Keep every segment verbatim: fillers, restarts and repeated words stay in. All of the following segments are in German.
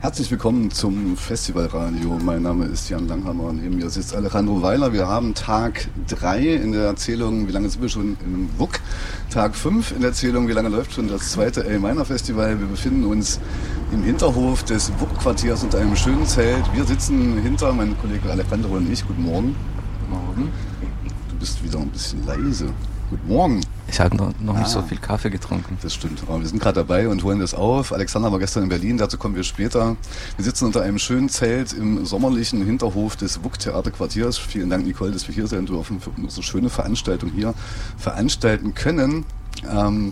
Herzlich willkommen zum Festivalradio. Mein Name ist Jan Langhammer und neben mir sitzt Alejandro Weiler. Wir haben Tag drei in der Erzählung, wie lange sind wir schon im W U K? Tag fünf in der Erzählung, wie lange läuft schon das zweite A-Minor Festival. Wir befinden uns im Hinterhof des W U K-Quartiers unter einem schönen Zelt. Wir sitzen hinter, mein Kollege Alejandro und ich. Guten Morgen. Guten Morgen. Du bist wieder ein bisschen leise. Guten Morgen. Ich habe noch, noch ah, nicht so viel Kaffee getrunken. Das stimmt. Aber wir sind gerade dabei und holen das auf. Alexander war gestern in Berlin, dazu kommen wir später. Wir sitzen unter einem schönen Zelt im sommerlichen Hinterhof des W U K-Theaterquartiers. Vielen Dank, Nicole, dass wir hier sein dürfen für unsere schöne Veranstaltung hier veranstalten können. Ähm,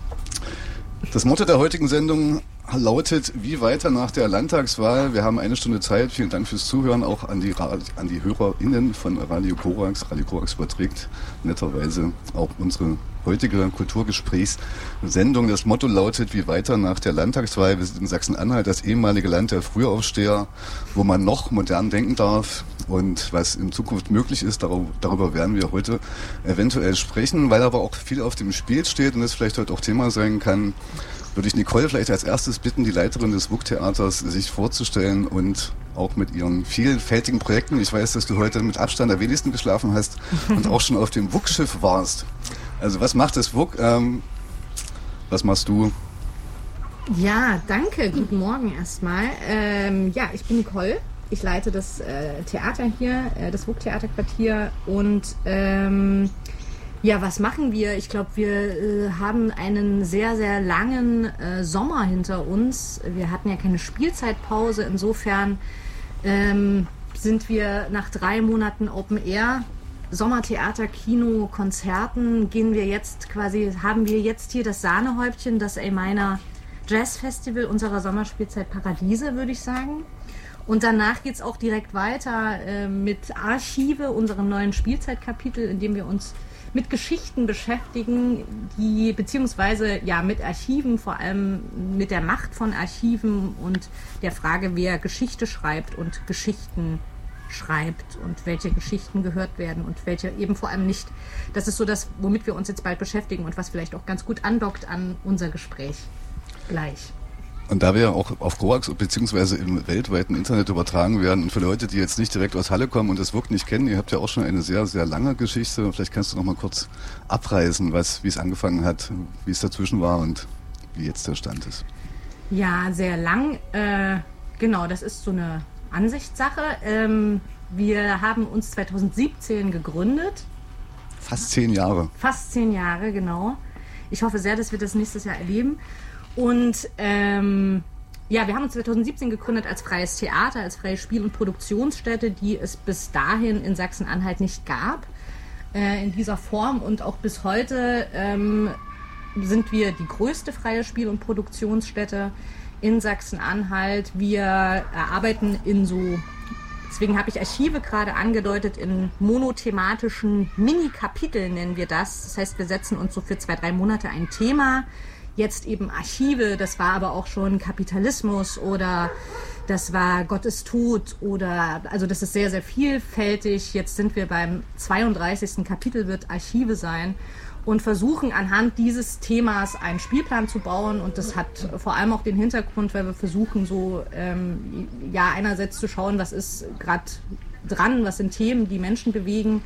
das Motto der heutigen Sendung lautet, wie weiter nach der Landtagswahl. Wir haben eine Stunde Zeit. Vielen Dank fürs Zuhören, auch an die, Ra- an die HörerInnen von Radio Korax. Radio Korax überträgt netterweise auch unsere heutige Kulturgesprächssendung. Das Motto lautet, wie weiter nach der Landtagswahl. Wir sind in Sachsen-Anhalt, das ehemalige Land der Frühaufsteher, wo man noch modern denken darf und was in Zukunft möglich ist. Darüber, darüber werden wir heute eventuell sprechen, weil aber auch viel auf dem Spiel steht und es vielleicht heute auch Thema sein kann. Würde ich Nicole vielleicht als erstes bitten, die Leiterin des W U K-Theaters, sich vorzustellen und auch mit ihren vielfältigen Projekten. Ich weiß, dass du heute mit Abstand am wenigsten geschlafen hast und auch schon auf dem W U K-Schiff warst. Also was macht das W U K? Ähm, was machst du? Ja, danke. Guten Morgen erstmal. Ähm, ja, ich bin Nicole. Ich leite das äh, Theater hier, äh, das W U K-Theaterquartier und ähm, ja, was machen wir? Ich glaube, wir äh, haben einen sehr, sehr langen äh, Sommer hinter uns. Wir hatten ja keine Spielzeitpause. Insofern ähm, sind wir nach drei Monaten Open Air, Sommertheater, Kino, Konzerten, gehen wir jetzt quasi, haben wir jetzt hier das Sahnehäubchen, das A-Minor Jazz Festival unserer Sommerspielzeit Paradiese, würde ich sagen. Und danach geht es auch direkt weiter äh, mit Archive, unserem neuen Spielzeitkapitel, in dem wir uns mit Geschichten beschäftigen, die beziehungsweise ja mit Archiven, vor allem mit der Macht von Archiven und der Frage, wer Geschichte schreibt und Geschichten schreibt und welche Geschichten gehört werden und welche eben vor allem nicht. Das ist so das, womit wir uns jetzt bald beschäftigen und was vielleicht auch ganz gut andockt an unser Gespräch gleich. Und da wir ja auch auf Korax bzw. im weltweiten Internet übertragen werden und für Leute, die jetzt nicht direkt aus Halle kommen und das W U K nicht kennen, ihr habt ja auch schon eine sehr, sehr lange Geschichte. Vielleicht kannst du noch mal kurz abreißen, was, wie es angefangen hat, wie es dazwischen war und wie jetzt der Stand ist. Ja, sehr lang. Äh, genau, das ist so eine Ansichtssache. Ähm, wir haben uns zweitausendsiebzehn gegründet. Fast zehn Jahre. Fast zehn Jahre, genau. Ich hoffe sehr, dass wir das nächstes Jahr erleben. Und ähm, ja, wir haben uns zweitausendsiebzehn gegründet als freies Theater, als freie Spiel- und Produktionsstätte, die es bis dahin in Sachsen-Anhalt nicht gab, äh, in dieser Form. Und auch bis heute ähm, sind wir die größte freie Spiel- und Produktionsstätte in Sachsen-Anhalt. Wir arbeiten in so, deswegen habe ich Archive gerade angedeutet, in monothematischen Mini-Kapiteln nennen wir das. Das heißt, wir setzen uns so für zwei, drei Monate ein Thema. Jetzt eben Archive, das war aber auch schon Kapitalismus oder das war Gott ist tot oder, also das ist sehr, sehr vielfältig. Jetzt sind wir beim zweiunddreißigsten Kapitel, wird Archive sein und versuchen anhand dieses Themas einen Spielplan zu bauen und das hat vor allem auch den Hintergrund, weil wir versuchen so, ähm, ja einerseits zu schauen, was ist gerade dran, was sind Themen, die Menschen bewegen.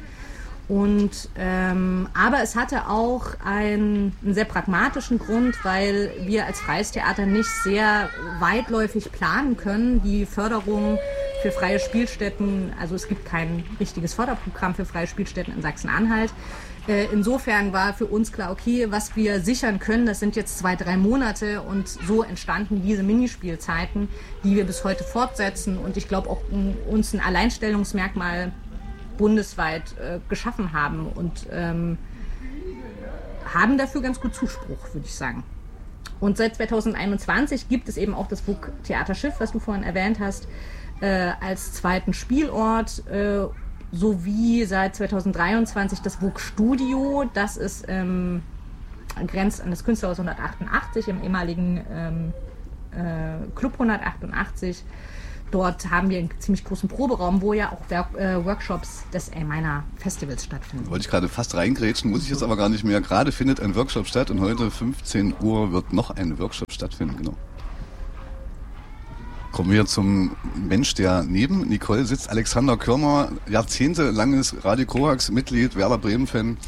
Und ähm, aber es hatte auch einen, einen sehr pragmatischen Grund, weil wir als freies Theater nicht sehr weitläufig planen können. Die Förderung für freie Spielstätten, also es gibt kein richtiges Förderprogramm für freie Spielstätten in Sachsen-Anhalt. Äh, insofern war für uns klar, okay, was wir sichern können, das sind jetzt zwei, drei Monate und so entstanden diese Minispielzeiten, die wir bis heute fortsetzen und ich glaube auch um, uns ein Alleinstellungsmerkmal bundesweit äh, geschaffen haben und ähm, haben dafür ganz gut Zuspruch, würde ich sagen. Und seit zweitausendeinundzwanzig gibt es eben auch das W U K-Theaterschiff, was du vorhin erwähnt hast, äh, als zweiten Spielort, äh, sowie seit zweitausenddreiundzwanzig das W U K-Studio, das ist ähm, grenzt an das Künstlerhaus hundertachtundachtzig im ehemaligen ähm, äh, Club hundertachtundachtzig. Dort haben wir einen ziemlich großen Proberaum, wo ja auch Werk, äh, Workshops des A-Minor Festivals stattfinden. Wollte ich gerade fast reingrätschen, muss ich jetzt aber gar nicht mehr. Gerade findet ein Workshop statt und heute fünfzehn Uhr wird noch ein Workshop stattfinden, genau. Kommen wir zum Mensch, der neben Nicole sitzt. Alexander Körner, jahrzehntelanges Radio Korax Mitglied, Werder Bremen-Fan.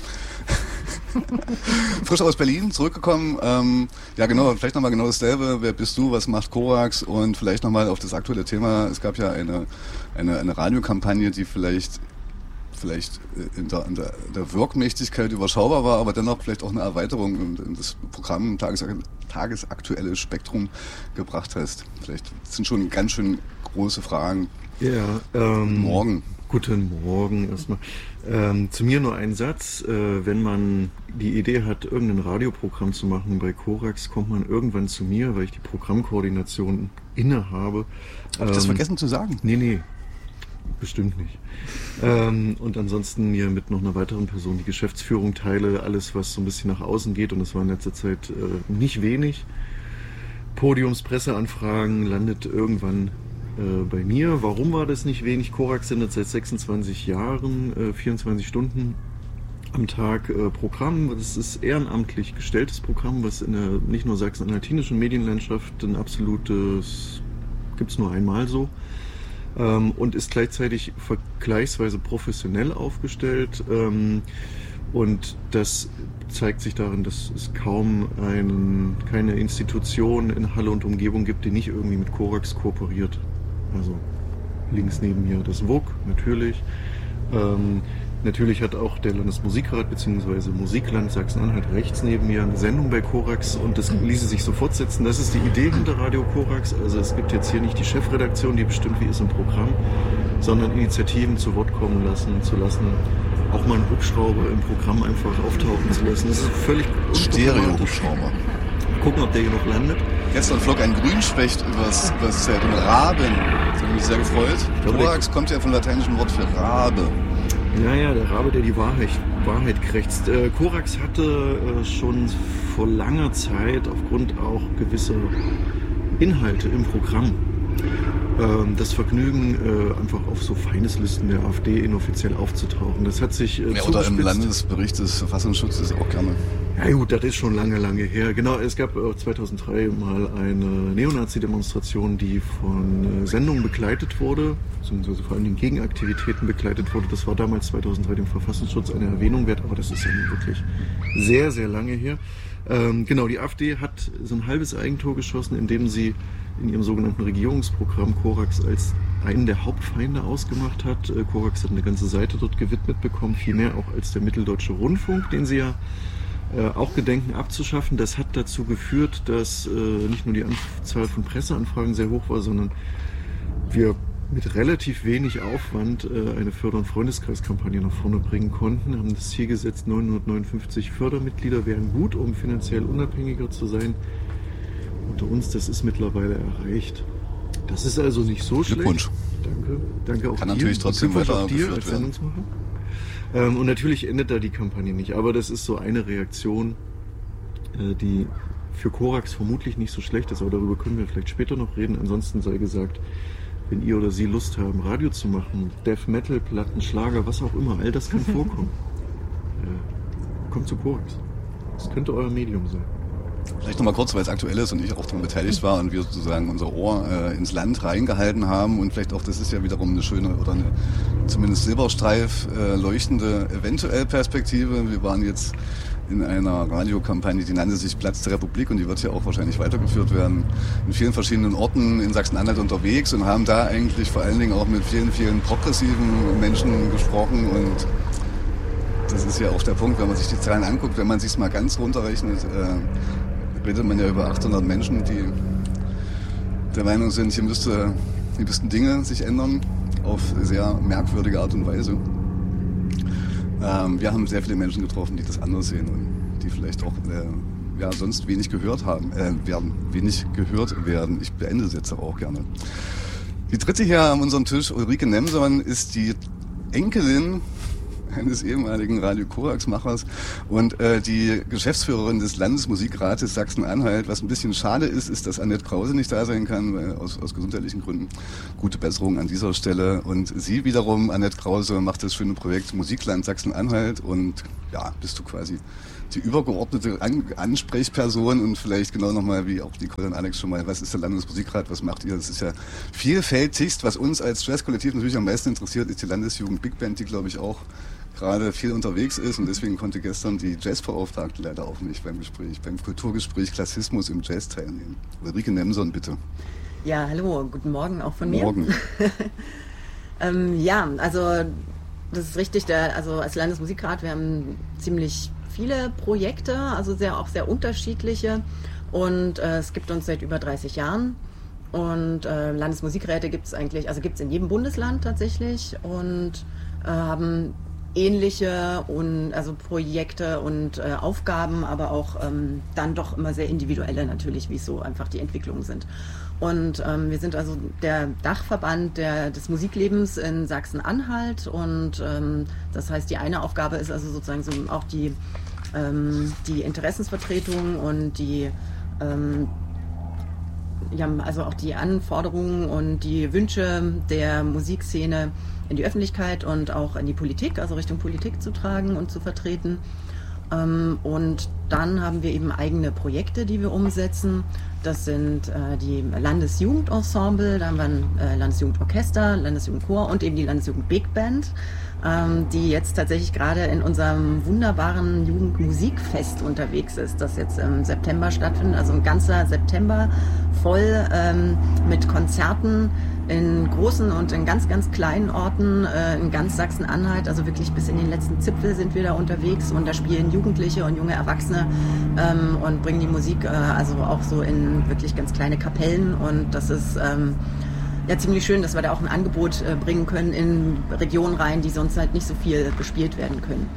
Frisch aus Berlin, zurückgekommen. Ähm, ja genau, vielleicht nochmal genau dasselbe. Wer bist du, was macht Korax? Und vielleicht nochmal auf das aktuelle Thema. Es gab ja eine, eine, eine Radiokampagne, die vielleicht vielleicht in der, in der, der Wirkmächtigkeit überschaubar war, aber dennoch vielleicht auch eine Erweiterung in, in das Programm Tages, tagesaktuelle Spektrum gebracht hast. Vielleicht sind schon ganz schön große Fragen. Ja, ähm, Morgen. Guten Morgen erstmal. Ähm, zu mir nur ein Satz. Äh, wenn man die Idee hat, irgendein Radioprogramm zu machen bei Korax, kommt man irgendwann zu mir, weil ich die Programmkoordination innehabe. Hab ich das ähm, vergessen zu sagen? Nee, nee. Bestimmt nicht. Ähm, und ansonsten mir mit noch einer weiteren Person die Geschäftsführung teile, alles was so ein bisschen nach außen geht, und das war in letzter Zeit äh, nicht wenig. Podiumspresseanfragen landet irgendwann äh, bei mir. Warum war das nicht wenig? Korax sendet seit sechsundzwanzig Jahren, äh, vierundzwanzig Stunden am Tag äh, Programm. Das ist ehrenamtlich gestelltes Programm, was in der nicht nur sachsen-anhaltinischen Medienlandschaft ein absolutes, gibt es nur einmal so, ähm, und ist gleichzeitig vergleichsweise professionell aufgestellt. Ähm, und das zeigt sich darin, dass es kaum einen, keine Institution in Halle und Umgebung gibt, die nicht irgendwie mit Korax kooperiert. Also links neben mir das W U K, natürlich. Ähm, natürlich hat auch der Landesmusikrat bzw. Musikland Sachsen-Anhalt rechts neben mir eine Sendung bei Korax, und das ließe sich so fortsetzen. Das ist die Idee hinter Radio Korax. Also es gibt jetzt hier nicht die Chefredaktion, die bestimmt, wie ist im Programm, sondern Initiativen zu Wort kommen lassen, zu lassen, auch mal einen Hubschrauber im Programm einfach auftauchen zu lassen. Das ist völlig Stereo-Hubschrauber. Gucken, ob der hier noch landet. Gestern flog ein Grünspecht übers, übers Zelt, und Raben. Das hat mich sehr gefreut. Korax kommt ja vom lateinischen Wort für Rabe. Naja, der Rabe, der die Wahrheit, Wahrheit krächzt. Äh, Korax hatte äh, schon vor langer Zeit aufgrund auch gewisser Inhalte im Programm äh, das Vergnügen, äh, einfach auf so Feindeslisten der AfD inoffiziell aufzutauchen. Das hat sich äh, ja, oder im Landesbericht des Verfassungsschutzes auch gerne. Ja gut, das ist schon lange, lange her. Genau, es gab äh, zweitausenddrei mal eine Neonazi-Demonstration, die von äh, Sendungen begleitet wurde, beziehungsweise vor allem den Gegenaktivitäten begleitet wurde. Das war damals zweitausenddrei dem Verfassungsschutz eine Erwähnung wert, aber das ist ja nun wirklich sehr, sehr lange her. Ähm, genau, die AfD hat so ein halbes Eigentor geschossen, indem sie in ihrem sogenannten Regierungsprogramm Korax als einen der Hauptfeinde ausgemacht hat. Äh, Korax hat eine ganze Seite dort gewidmet bekommen, viel mehr auch als der Mitteldeutsche Rundfunk, den sie ja Äh, auch gedenken abzuschaffen. Das hat dazu geführt, dass äh, nicht nur die Anzahl von Presseanfragen sehr hoch war, sondern wir mit relativ wenig Aufwand äh, eine Förder- und Freundeskreiskampagne nach vorne bringen konnten. Wir haben das Ziel gesetzt, neunhundertneunundfünfzig Fördermitglieder wären gut, um finanziell unabhängiger zu sein. Unter uns, das ist mittlerweile erreicht. Das ist also nicht so schlecht. Glückwunsch. Danke. Danke auch Kann dir. natürlich trotzdem Glückwunsch weiter auch dir geführt als werden. Sendungsmacher. Ähm, und natürlich endet da die Kampagne nicht, aber das ist so eine Reaktion, äh, die für Korax vermutlich nicht so schlecht ist, aber darüber können wir vielleicht später noch reden. Ansonsten sei gesagt, wenn ihr oder sie Lust haben, Radio zu machen, Death Metal, Platten, Schlager, was auch immer, all das kann vorkommen. äh, kommt zu Korax. Das könnte euer Medium sein. Vielleicht nochmal kurz, weil es aktuell ist und ich auch daran beteiligt war und wir sozusagen unser Ohr äh, ins Land reingehalten haben, und vielleicht auch, das ist ja wiederum eine schöne oder eine zumindest Silberstreif äh, leuchtende eventuell Perspektive. Wir waren jetzt in einer Radiokampagne, die nannte sich Platz der Republik, und die wird hier auch wahrscheinlich weitergeführt werden, in vielen verschiedenen Orten in Sachsen-Anhalt unterwegs, und haben da eigentlich vor allen Dingen auch mit vielen, vielen progressiven Menschen gesprochen. Und das ist ja auch der Punkt, wenn man sich die Zahlen anguckt, wenn man sich es mal ganz runterrechnet, äh, redet man ja über achthundert Menschen, die der Meinung sind, hier, müsste, hier müssten Dinge sich ändern auf sehr merkwürdige Art und Weise. Ähm, wir haben sehr viele Menschen getroffen, die das anders sehen und die vielleicht auch äh, ja, sonst wenig gehört haben, äh, werden, wenig gehört werden. Ich beende das jetzt aber auch gerne. Die dritte hier an unserem Tisch, Ulrike Nemson, ist die Enkelin eines ehemaligen Radio Korax-Machers und äh, die Geschäftsführerin des Landesmusikrates Sachsen-Anhalt. Was ein bisschen schade ist, ist, dass Annette Krause nicht da sein kann, weil aus, aus gesundheitlichen Gründen. Gute Besserung an dieser Stelle. Und sie wiederum, Annette Krause, macht das schöne Projekt Musikland Sachsen-Anhalt, und ja, bist du quasi die übergeordnete An- Ansprechperson und vielleicht genau nochmal, wie auch Nicole und Alex schon mal, was ist der Landesmusikrat, was macht ihr? Das ist ja vielfältigst. Was uns als Jazzkollektiv natürlich am meisten interessiert, ist die Landesjugend Big Band, die glaube ich auch gerade viel unterwegs ist und deswegen konnte gestern die Jazzbeauftragte leider auch nicht beim Gespräch, beim Kulturgespräch Klassismus im Jazz teilnehmen. Ulrike Nemson, bitte. Ja, hallo, guten Morgen auch von mir. Morgen. ähm, ja, also das ist richtig, der, also als Landesmusikrat, wir haben ziemlich viele Projekte, also sehr auch sehr unterschiedliche und äh, es gibt uns seit über dreißig Jahren und äh, Landesmusikräte gibt es eigentlich, also gibt es in jedem Bundesland tatsächlich und äh, haben ähnliche und also Projekte und äh, Aufgaben, aber auch ähm, dann doch immer sehr individuelle natürlich, wie so einfach die Entwicklungen sind. Und ähm, wir sind also der Dachverband der, des Musiklebens in Sachsen-Anhalt und ähm, das heißt, die eine Aufgabe ist also sozusagen so auch die, ähm, die Interessensvertretung und die ähm, ja, also auch die Anforderungen und die Wünsche der Musikszene in die Öffentlichkeit und auch in die Politik, also Richtung Politik zu tragen und zu vertreten. Und dann haben wir eben eigene Projekte, die wir umsetzen. Das sind äh, die Landesjugendensemble, da haben wir ein äh, Landesjugendorchester, Landesjugendchor und eben die Landesjugend Big Band, ähm, die jetzt tatsächlich gerade in unserem wunderbaren Jugendmusikfest unterwegs ist, das jetzt im September stattfindet, also ein ganzer September voll ähm, mit Konzerten in großen und in ganz, ganz kleinen Orten äh, in ganz Sachsen-Anhalt, also wirklich bis in den letzten Zipfel sind wir da unterwegs und da spielen Jugendliche und junge Erwachsene ähm, und bringen die Musik äh, also auch so in wirklich ganz kleine Kapellen und das ist ähm, ja ziemlich schön, dass wir da auch ein Angebot äh, bringen können in Regionen rein, die sonst halt nicht so viel bespielt werden können.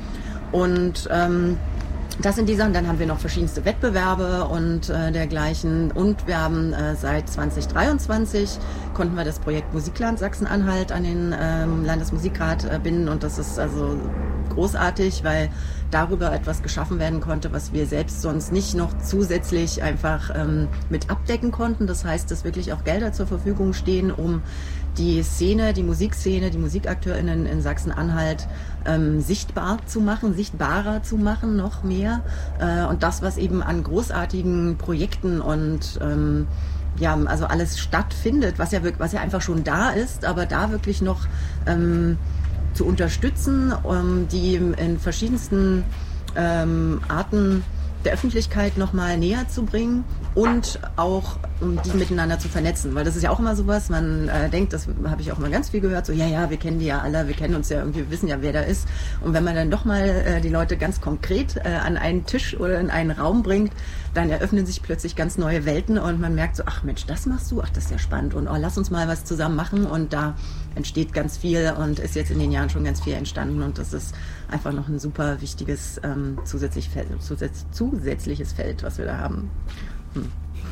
Und ähm, das sind die Sachen. Dann haben wir noch verschiedenste Wettbewerbe und äh, dergleichen. Und wir haben äh, seit zwanzig dreiundzwanzig konnten wir das Projekt Musikland Sachsen-Anhalt an den ähm, Landesmusikrat äh, binden. Und das ist also großartig, weil darüber etwas geschaffen werden konnte, was wir selbst sonst nicht noch zusätzlich einfach ähm, mit abdecken konnten. Das heißt, dass wirklich auch Gelder zur Verfügung stehen, um die Szene, die Musikszene, die MusikakteurInnen in Sachsen-Anhalt ähm, sichtbar zu machen, sichtbarer zu machen, noch mehr. Äh, und das, was eben an großartigen Projekten und ähm, ja, also alles stattfindet, was ja, was ja einfach schon da ist, aber da wirklich noch ähm, zu unterstützen, um die in verschiedensten ähm, Arten der Öffentlichkeit nochmal näher zu bringen und auch um die miteinander zu vernetzen, weil das ist ja auch immer sowas, man äh, denkt, das habe ich auch mal ganz viel gehört, so ja, ja, wir kennen die ja alle, wir kennen uns ja irgendwie, wir wissen ja, wer da ist und wenn man dann doch mal äh, die Leute ganz konkret äh, an einen Tisch oder in einen Raum bringt, dann eröffnen sich plötzlich ganz neue Welten und man merkt so, ach Mensch, das machst du, ach das ist ja spannend und oh, lass uns mal was zusammen machen und da entsteht ganz viel und ist jetzt in den Jahren schon ganz viel entstanden und das ist einfach noch ein super wichtiges ähm, zusätzlich Feld, zusätz, zusätzliches Feld, was wir da haben. Hm.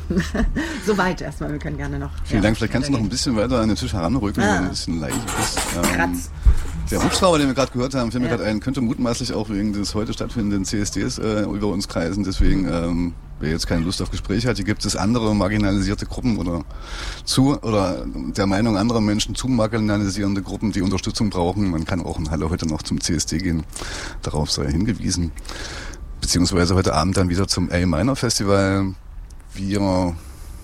Soweit erstmal, wir können gerne noch. Vielen ja, Dank, vielleicht kannst du noch ein bisschen weiter an den Tisch heranrücken, ah. wenn du ein bisschen leicht bist. Ähm, Kratz. Der Hubschrauber, den wir gerade gehört haben, fällt mir Ja. gerade ein, könnte mutmaßlich auch wegen des heute stattfindenden C S Ds äh, über uns kreisen. Deswegen, ähm, wer jetzt keine Lust auf Gespräch hat, hier gibt es andere marginalisierte Gruppen oder zu oder der Meinung anderer Menschen zu marginalisierende Gruppen, die Unterstützung brauchen. Man kann auch in Halle heute noch zum C S D gehen. Darauf sei hingewiesen. Beziehungsweise heute Abend dann wieder zum A-Minor Festival. Wir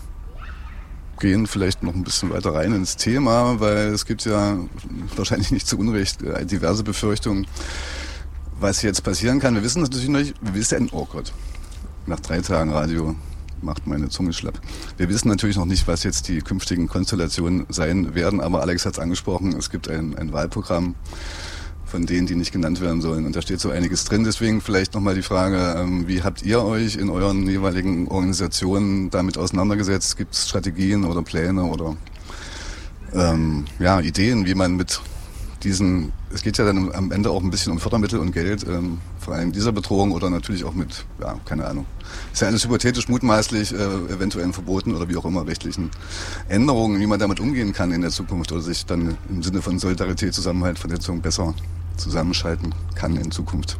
gehen vielleicht noch ein bisschen weiter rein ins Thema, weil es gibt ja wahrscheinlich nicht zu Unrecht äh, diverse Befürchtungen, was jetzt passieren kann. Wir wissen natürlich noch nicht, wir wissen, oh Gott, nach drei Tagen Radio macht meine Zunge schlapp. Wir wissen natürlich noch nicht, was jetzt die künftigen Konstellationen sein werden, aber Alex hat es angesprochen, es gibt ein, ein Wahlprogramm von denen, die nicht genannt werden sollen. Und da steht so einiges drin. Deswegen vielleicht nochmal die Frage, ähm, wie habt ihr euch in euren jeweiligen Organisationen damit auseinandergesetzt? Gibt es Strategien oder Pläne oder ähm, ja, Ideen, wie man mit diesen, es geht ja dann am Ende auch ein bisschen um Fördermittel und Geld, ähm, vor allem dieser Bedrohung oder natürlich auch mit, ja, keine Ahnung. Ist ja alles hypothetisch, mutmaßlich, äh, eventuellen Verboten oder wie auch immer rechtlichen Änderungen, wie man damit umgehen kann in der Zukunft oder sich dann im Sinne von Solidarität, Zusammenhalt, Vernetzung besser zusammenschalten kann in Zukunft.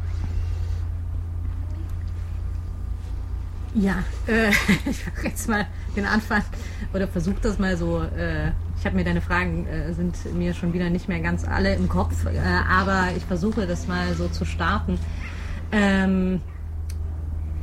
Ja, äh, ich mache jetzt mal den Anfang oder versuche das mal so. Äh, ich habe mir deine Fragen äh, sind mir schon wieder nicht mehr ganz alle im Kopf, äh, aber ich versuche das mal so zu starten. Ähm,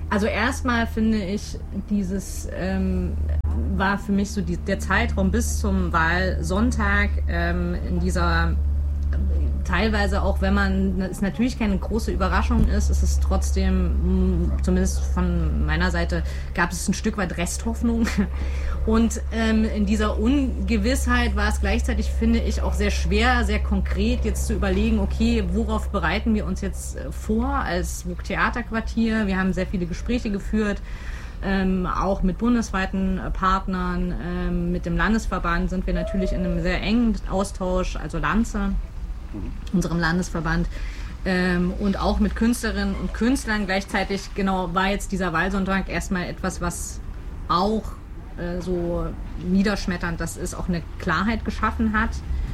Also erstmal finde ich, dieses ähm, war für mich so die, der Zeitraum bis zum Wahlsonntag ähm, in dieser, äh, teilweise auch wenn man, es natürlich keine große Überraschung ist, ist es trotzdem, mh, zumindest von meiner Seite, gab es ein Stück weit Resthoffnung. Und ähm, in dieser Ungewissheit war es gleichzeitig, finde ich, auch sehr schwer, sehr konkret jetzt zu überlegen, okay, worauf bereiten wir uns jetzt vor als W U K-Theaterquartier? Wir haben sehr viele Gespräche geführt, ähm, auch mit bundesweiten Partnern, ähm, mit dem Landesverband sind wir natürlich in einem sehr engen Austausch, also Lanze, mhm. unserem Landesverband, ähm, und auch mit Künstlerinnen und Künstlern. Gleichzeitig, genau, war jetzt dieser Wahlsonntag erstmal etwas, was auch so niederschmetternd, dass es auch eine Klarheit geschaffen hat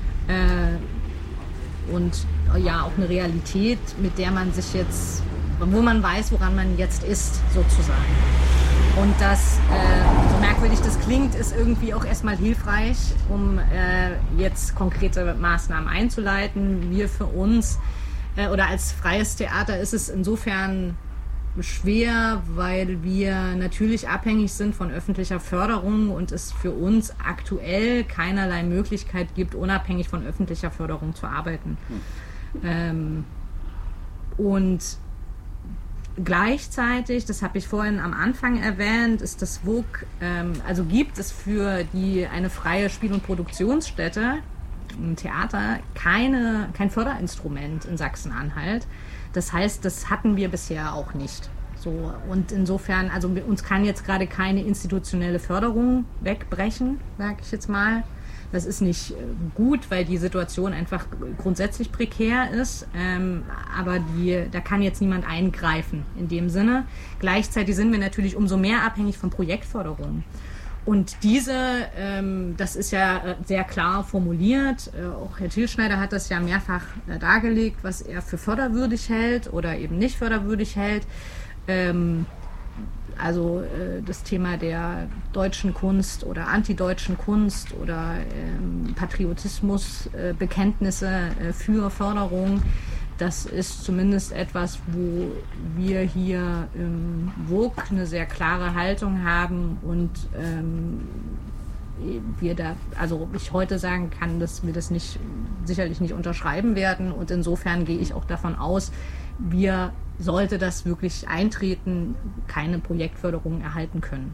äh, und ja auch eine Realität, mit der man sich jetzt, wo man weiß, woran man jetzt ist, sozusagen. Und das, äh, so merkwürdig das klingt, ist irgendwie auch erstmal hilfreich, um äh, jetzt konkrete Maßnahmen einzuleiten. Wir für uns äh, oder als freies Theater ist es insofern schwer, weil wir natürlich abhängig sind von öffentlicher Förderung und es für uns aktuell keinerlei Möglichkeit gibt, unabhängig von öffentlicher Förderung zu arbeiten. Hm. Ähm, und gleichzeitig, das habe ich vorhin am Anfang erwähnt, ist das W U K, ähm, also gibt es für die eine freie Spiel- und Produktionsstätte, ein Theater, keine, kein Förderinstrument in Sachsen-Anhalt. Das heißt, das hatten wir bisher auch nicht. So, und insofern, also uns kann jetzt gerade keine institutionelle Förderung wegbrechen, sage ich jetzt mal. Das ist nicht gut, weil die Situation einfach grundsätzlich prekär ist. Ähm, aber die, da kann jetzt niemand eingreifen in dem Sinne. Gleichzeitig sind wir natürlich umso mehr abhängig von Projektförderung. Und diese, ähm, das ist ja sehr klar formuliert, äh, auch Herr Thielschneider hat das ja mehrfach äh, dargelegt, was er für förderwürdig hält oder eben nicht förderwürdig hält. Ähm, also äh, das Thema der deutschen Kunst oder antideutschen Kunst oder ähm, Patriotismus, äh, Bekenntnisse äh, für Förderung. Das ist zumindest etwas, wo wir hier im W U K eine sehr klare Haltung haben und ähm, wir da, also ich heute sagen kann, dass wir das nicht, sicherlich nicht unterschreiben werden und insofern gehe ich auch davon aus, wir, sollte das wirklich eintreten, keine Projektförderung erhalten können.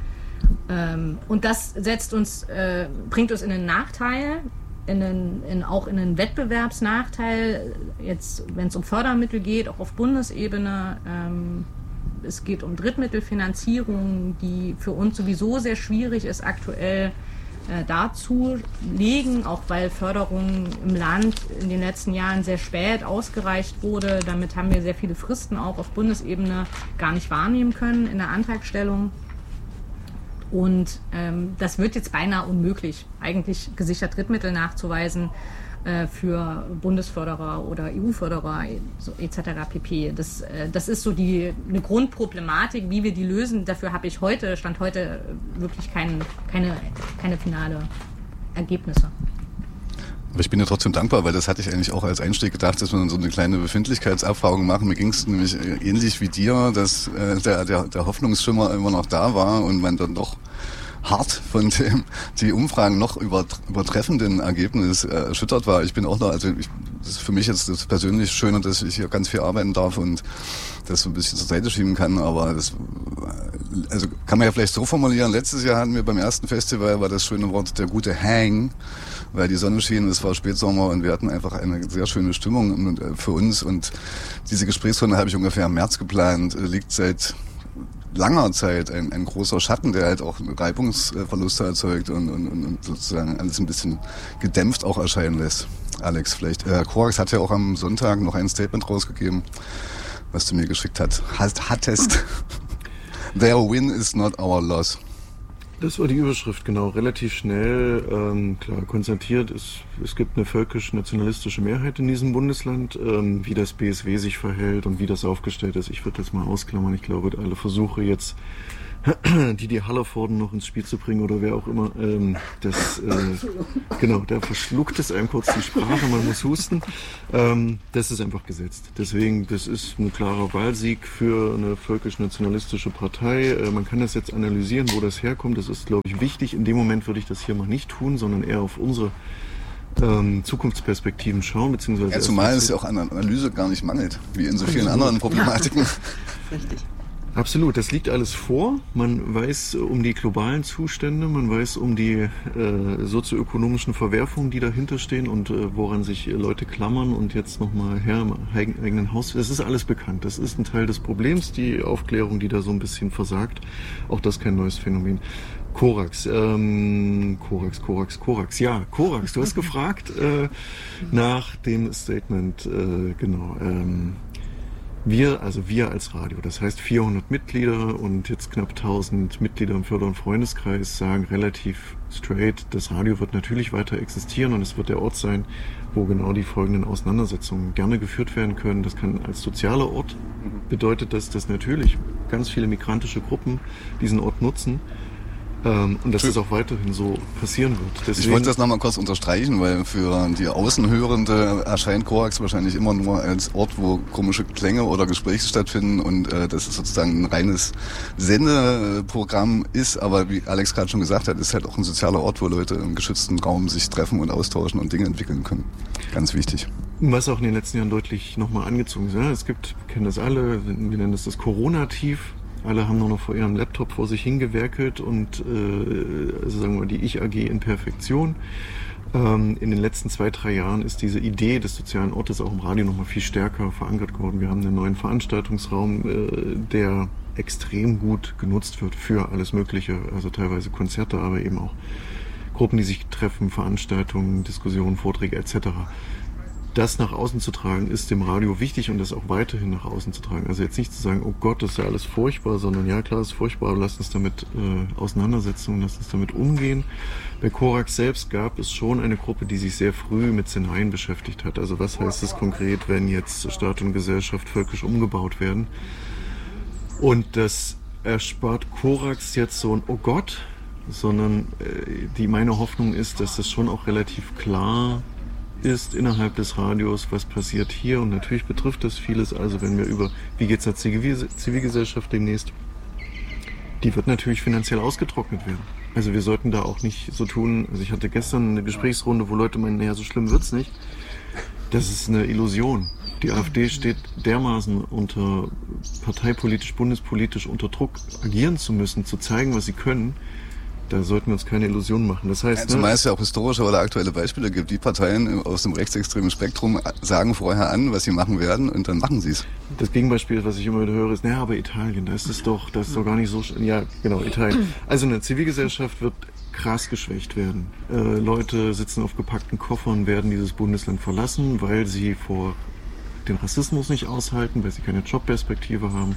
Ähm, und das setzt uns, äh, bringt uns in einen Nachteil, In einen, in, auch in einen Wettbewerbsnachteil, jetzt wenn es um Fördermittel geht, auch auf Bundesebene. Ähm, es geht um Drittmittelfinanzierung, die für uns sowieso sehr schwierig ist, aktuell äh, darzulegen, auch weil Förderung im Land in den letzten Jahren sehr spät ausgereicht wurde. Damit haben wir sehr viele Fristen auch auf Bundesebene gar nicht wahrnehmen können in der Antragstellung. Und ähm, das wird jetzt beinahe unmöglich, eigentlich gesichert Drittmittel nachzuweisen äh, für Bundesförderer oder E U-Förderer so, et cetera pp. Das, äh, das ist so die eine Grundproblematik, wie wir die lösen. Dafür habe ich heute, Stand heute, wirklich kein, keine, keine finale Ergebnisse. Aber ich bin ja trotzdem dankbar, weil das hatte ich eigentlich auch als Einstieg gedacht, dass wir so eine kleine Befindlichkeitsabfragung machen. Mir ging es nämlich ähnlich wie dir, dass äh, der, der, der Hoffnungsschimmer immer noch da war und man dann doch hart von dem die Umfragen noch übertreffenden Ergebnis äh, erschüttert war. Ich bin auch noch, also ich, das ist für mich jetzt das persönlich Schöne, dass ich hier ganz viel arbeiten darf und das so ein bisschen zur Seite schieben kann, aber das also kann man ja vielleicht so formulieren. Letztes Jahr hatten wir beim ersten Festival war das schöne Wort der gute Hang, weil die Sonne schien, es war Spätsommer und wir hatten einfach eine sehr schöne Stimmung für uns und diese Gesprächsrunde habe ich ungefähr im März geplant, liegt seit langer Zeit ein, ein großer Schatten, der halt auch Reibungsverluste erzeugt und, und, und sozusagen alles ein bisschen gedämpft auch erscheinen lässt. Alex, vielleicht. Äh, Korax hat ja auch am Sonntag noch ein Statement rausgegeben, was du mir geschickt hat, hast, hattest. Their win is not our loss. Das war die Überschrift, genau. Relativ schnell, ähm, klar, konstatiert, es, es gibt eine völkisch-nationalistische Mehrheit in diesem Bundesland. Ähm, wie das B S W sich verhält und wie das aufgestellt ist, ich würde das mal ausklammern. Ich glaube, alle Versuche jetzt Didi Hallervorden noch ins Spiel zu bringen oder wer auch immer. Ähm, das, äh, genau, da verschluckt es einem kurz die Sprache, man muss husten. Ähm, das ist einfach gesetzt. Deswegen, das ist ein klarer Wahlsieg für eine völkisch-nationalistische Partei. Äh, man kann das jetzt analysieren, wo das herkommt. Das ist, glaube ich, wichtig. In dem Moment würde ich das hier mal nicht tun, sondern eher auf unsere ähm, Zukunftsperspektiven schauen, beziehungsweise... Ja, zumal es ja auch an Analyse gar nicht mangelt, wie in so vielen anderen Problematiken. Ja, richtig. Absolut, das liegt alles vor. Man weiß um die globalen Zustände, man weiß um die äh, sozioökonomischen Verwerfungen, die dahinter stehen und äh, woran sich Leute klammern und jetzt nochmal her im eigenen Haus. Das ist alles bekannt. Das ist ein Teil des Problems, die Aufklärung, die da so ein bisschen versagt. Auch das kein neues Phänomen. Korax, ähm, Korax, Korax, Korax. Ja, Korax, du hast gefragt äh, nach dem Statement, äh, genau. Ähm, Wir, also wir als Radio, das heißt vierhundert Mitglieder und jetzt knapp tausend Mitglieder im Förder- und Freundeskreis sagen relativ straight, das Radio wird natürlich weiter existieren und es wird der Ort sein, wo genau die folgenden Auseinandersetzungen gerne geführt werden können. Das kann als sozialer Ort, bedeutet das, dass natürlich ganz viele migrantische Gruppen diesen Ort nutzen. Ähm, und dass es auch weiterhin so passieren wird. Deswegen, ich wollte das nochmal kurz unterstreichen, weil für die Außenhörende erscheint Korax wahrscheinlich immer nur als Ort, wo komische Klänge oder Gespräche stattfinden und äh, das ist sozusagen ein reines Sendeprogramm ist, aber wie Alex gerade schon gesagt hat, ist halt auch ein sozialer Ort, wo Leute im geschützten Raum sich treffen und austauschen und Dinge entwickeln können. Ganz wichtig. Was auch in den letzten Jahren deutlich nochmal angezogen ist. Ja, es gibt, wir kennen das alle, wir nennen das das Corona-Tief. Alle haben nur noch vor ihrem Laptop vor sich hingewerkelt und äh, also sagen wir mal die Ich-A G in Perfektion. Ähm, in den letzten zwei, drei Jahren ist diese Idee des sozialen Ortes auch im Radio nochmal viel stärker verankert geworden. Wir haben einen neuen Veranstaltungsraum, äh, der extrem gut genutzt wird für alles Mögliche, also teilweise Konzerte, aber eben auch Gruppen, die sich treffen, Veranstaltungen, Diskussionen, Vorträge et cetera. Das nach außen zu tragen, ist dem Radio wichtig und das auch weiterhin nach außen zu tragen. Also jetzt nicht zu sagen, oh Gott, das ist ja alles furchtbar, sondern ja klar, das ist furchtbar, aber lasst uns damit äh, auseinandersetzen und lasst uns damit umgehen. Bei Korax selbst gab es schon eine Gruppe, die sich sehr früh mit Szenarien beschäftigt hat. Also was heißt es konkret, wenn jetzt Staat und Gesellschaft völkisch umgebaut werden? Und das erspart Korax jetzt so ein oh Gott, sondern äh, die meine Hoffnung ist, dass das schon auch relativ klar ist innerhalb des Radios, was passiert hier und natürlich betrifft das vieles, also wenn wir über, wie geht's der Zivil- Zivilgesellschaft demnächst, die wird natürlich finanziell ausgetrocknet werden. Also wir sollten da auch nicht so tun, also ich hatte gestern eine Gesprächsrunde, wo Leute meinen, naja, so schlimm wird's nicht. Das ist eine Illusion. Die AfD steht dermaßen unter parteipolitisch, bundespolitisch unter Druck, agieren zu müssen, zu zeigen, was sie können. Da sollten wir uns keine Illusionen machen. Das heißt, ja, zumal ne, es ja auch historische oder aktuelle Beispiele gibt. Die Parteien aus dem rechtsextremen Spektrum sagen vorher an, was sie machen werden und dann machen sie es. Das Gegenbeispiel, was ich immer wieder höre, ist, naja, aber Italien, da ist es doch, das ist doch gar nicht so, ja, genau, Italien. Also eine Zivilgesellschaft wird krass geschwächt werden. Äh, Leute sitzen auf gepackten Koffern, werden dieses Bundesland verlassen, weil sie vor den Rassismus nicht aushalten, weil sie keine Jobperspektive haben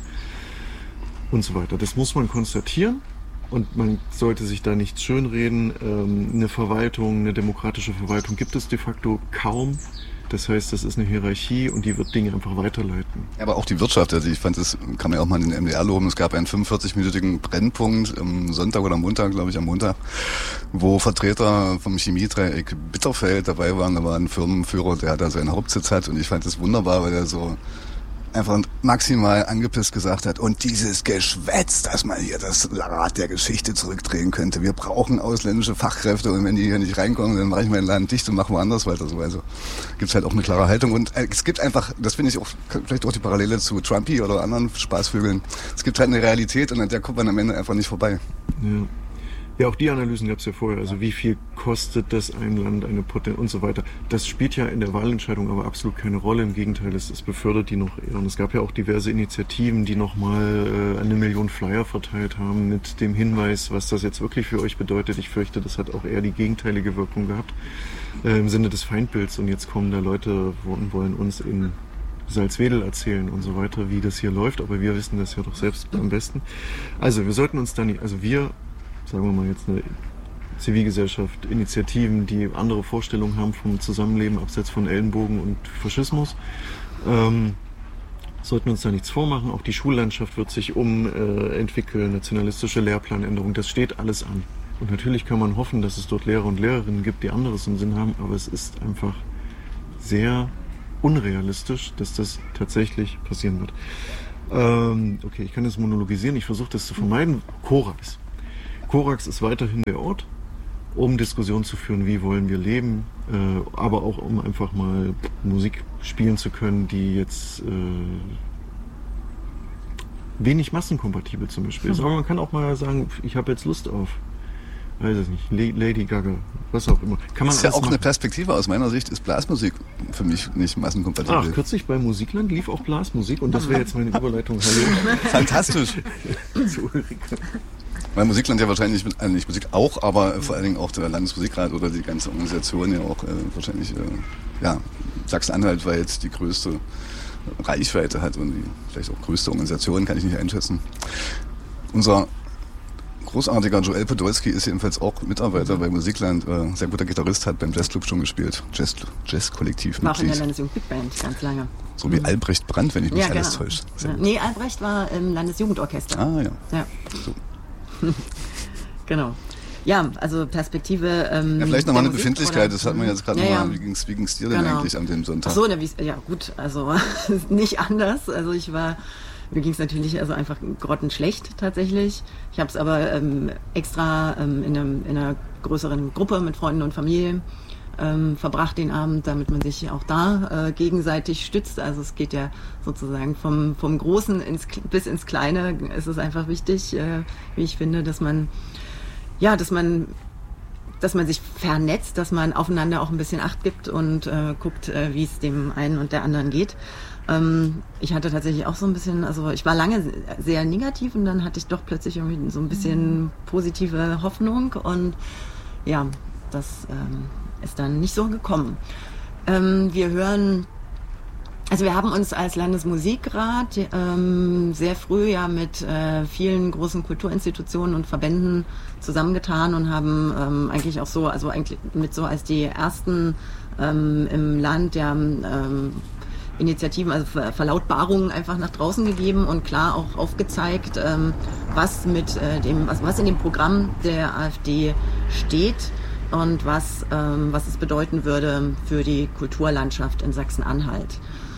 und so weiter. Das muss man konstatieren. Und man sollte sich da nichts schönreden. Ähm, eine Verwaltung, eine demokratische Verwaltung gibt es de facto kaum. Das heißt, das ist eine Hierarchie und die wird Dinge einfach weiterleiten. Aber auch die Wirtschaft, also ich fand, das kann man ja auch mal in den M D R loben. Es gab einen fünfundvierzig-minütigen Brennpunkt am Sonntag oder am Montag, glaube ich, am Montag, wo Vertreter vom Chemiedreieck Bitterfeld dabei waren. Da war ein Firmenführer, der da seinen Hauptsitz hat und ich fand das wunderbar, weil er so einfach maximal angepisst gesagt hat, und dieses Geschwätz, dass man hier das Rad der Geschichte zurückdrehen könnte. Wir brauchen ausländische Fachkräfte und wenn die hier nicht reinkommen, dann mache ich meinen Laden dicht und mache woanders weiter. So. Also gibt es halt auch eine klare Haltung und es gibt einfach, das finde ich auch vielleicht auch die Parallele zu Trumpy oder anderen Spaßvögeln, es gibt halt eine Realität und an der kommt man am Ende einfach nicht vorbei. Ja. Ja, auch die Analysen gab es ja vorher. Also wie viel kostet das ein Land, eine Potenz und so weiter. Das spielt ja in der Wahlentscheidung aber absolut keine Rolle. Im Gegenteil, es, es befördert die noch eher. Und es gab ja auch diverse Initiativen, die nochmal äh, eine Million Flyer verteilt haben mit dem Hinweis, was das jetzt wirklich für euch bedeutet. Ich fürchte, das hat auch eher die gegenteilige Wirkung gehabt äh, im Sinne des Feindbilds. Und jetzt kommen da Leute und wollen uns in Salzwedel erzählen und so weiter, wie das hier läuft. Aber wir wissen das ja doch selbst am besten. Also wir sollten uns da nicht, also wir sagen wir mal jetzt eine Zivilgesellschaft, Initiativen, die andere Vorstellungen haben vom Zusammenleben abseits von Ellenbogen und Faschismus, ähm, sollten wir uns da nichts vormachen. Auch die Schullandschaft wird sich umentwickeln, nationalistische Lehrplanänderung, das steht alles an. Und natürlich kann man hoffen, dass es dort Lehrer und Lehrerinnen gibt, die anderes im Sinn haben, aber es ist einfach sehr unrealistisch, dass das tatsächlich passieren wird. Ähm, okay, ich kann das monologisieren, ich versuche das zu vermeiden. Korax. Korax ist weiterhin der Ort, um Diskussionen zu führen, wie wollen wir leben, äh, aber auch um einfach mal Musik spielen zu können, die jetzt äh, wenig massenkompatibel zum Beispiel ist. Aber man kann auch mal sagen, ich habe jetzt Lust auf, weiß ich nicht, Lady Gaga, was auch immer. Kann man das ist ja auch machen. eine Perspektive. Aus meiner Sicht ist Blasmusik für mich nicht massenkompatibel. Ach, kürzlich bei Musikland lief auch Blasmusik und das wäre jetzt meine Überleitung. Hallo. Fantastisch. Zu Ulrike. Weil Musikland ja wahrscheinlich, mit, also nicht Musik auch, aber vor allen Dingen auch der Landesmusikrat oder die ganze Organisation ja auch äh, wahrscheinlich, äh, ja, Sachsen-Anhalt, weil jetzt die größte Reichweite hat und die vielleicht auch größte Organisation, kann ich nicht einschätzen. Unser großartiger Joel Podolski ist jedenfalls auch Mitarbeiter bei Musikland, äh, sehr guter Gitarrist, hat beim Jazzclub schon gespielt, Jazz, Jazz-Kollektiv War auch in der Mitglied. Landesjugend Big Band ganz lange. So wie Mhm. Albrecht Brandt, wenn ich mich Ja, alles genau. täusche. Ja. Nee, Albrecht war im Landesjugendorchester. Ah ja. Ja. So. Genau. Ja, also Perspektive. Ähm, Ja, vielleicht nochmal eine der Musik, Befindlichkeit, oder? das hat man jetzt gerade Ja, nochmal, ja. wie ging's, wie ging's dir denn Genau. eigentlich an dem Sonntag? Ach so, na, wie, ja gut, also nicht anders. Also ich war, mir ging es natürlich also einfach grottenschlecht tatsächlich. Ich habe es aber ähm, extra ähm, in, einem, in einer größeren Gruppe mit Freunden und Familie ähm, verbracht den Abend, damit man sich auch da äh, gegenseitig stützt. Also es geht ja sozusagen vom, vom Großen ins, bis ins Kleine. Es ist einfach wichtig, äh, wie ich finde, dass man ja, dass man dass man sich vernetzt, dass man aufeinander auch ein bisschen Acht gibt und äh, guckt, äh, wie es dem einen und der anderen geht. Ähm, ich hatte tatsächlich auch so ein bisschen, also ich war lange sehr negativ und dann hatte ich doch plötzlich irgendwie so ein bisschen positive Hoffnung und ja, das ähm, ist dann nicht so gekommen. Ähm, wir hören Also wir haben uns als Landesmusikrat ähm, sehr früh ja mit äh, vielen großen Kulturinstitutionen und Verbänden zusammengetan und haben ähm, eigentlich auch so, also eigentlich mit so als die ersten ähm, im Land ja ähm, Initiativen, also Ver Verlautbarungen einfach nach draußen gegeben und klar auch aufgezeigt, ähm, was mit äh, dem, was, was in dem Programm der AfD steht und was, ähm, was es bedeuten würde für die Kulturlandschaft in Sachsen-Anhalt.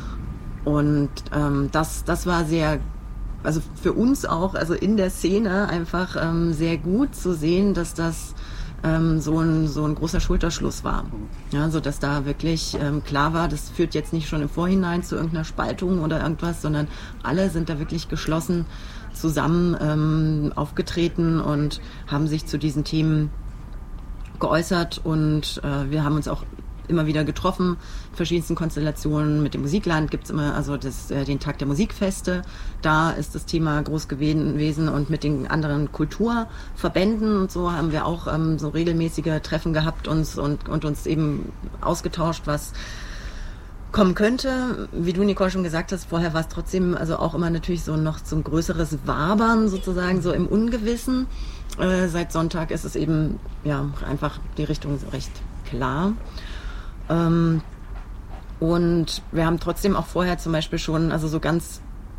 Und ähm, das, das war sehr, also für uns auch, also in der Szene einfach ähm, sehr gut zu sehen, dass das ähm, so ein so ein großer Schulterschluss war. Ja, so dass da wirklich ähm, klar war, das führt jetzt nicht schon im Vorhinein zu irgendeiner Spaltung oder irgendwas, sondern alle sind da wirklich geschlossen zusammen ähm, aufgetreten und haben sich zu diesen Themen geäußert und äh, wir haben uns auch immer wieder getroffen, in verschiedensten Konstellationen. Mit dem Musikland gibt es immer also das, äh, den Tag der Musikfeste. Da ist das Thema groß gewesen und mit den anderen Kulturverbänden und so haben wir auch ähm, so regelmäßige Treffen gehabt uns und, und uns eben ausgetauscht, was kommen könnte. Wie du, Nicole, schon gesagt hast, vorher war es trotzdem also auch immer natürlich so noch so ein größeres Wabern sozusagen, so im Ungewissen. Äh, seit Sonntag ist es eben ja einfach die Richtung recht klar. Ähm, und wir haben trotzdem auch vorher zum Beispiel schon, also so ganz,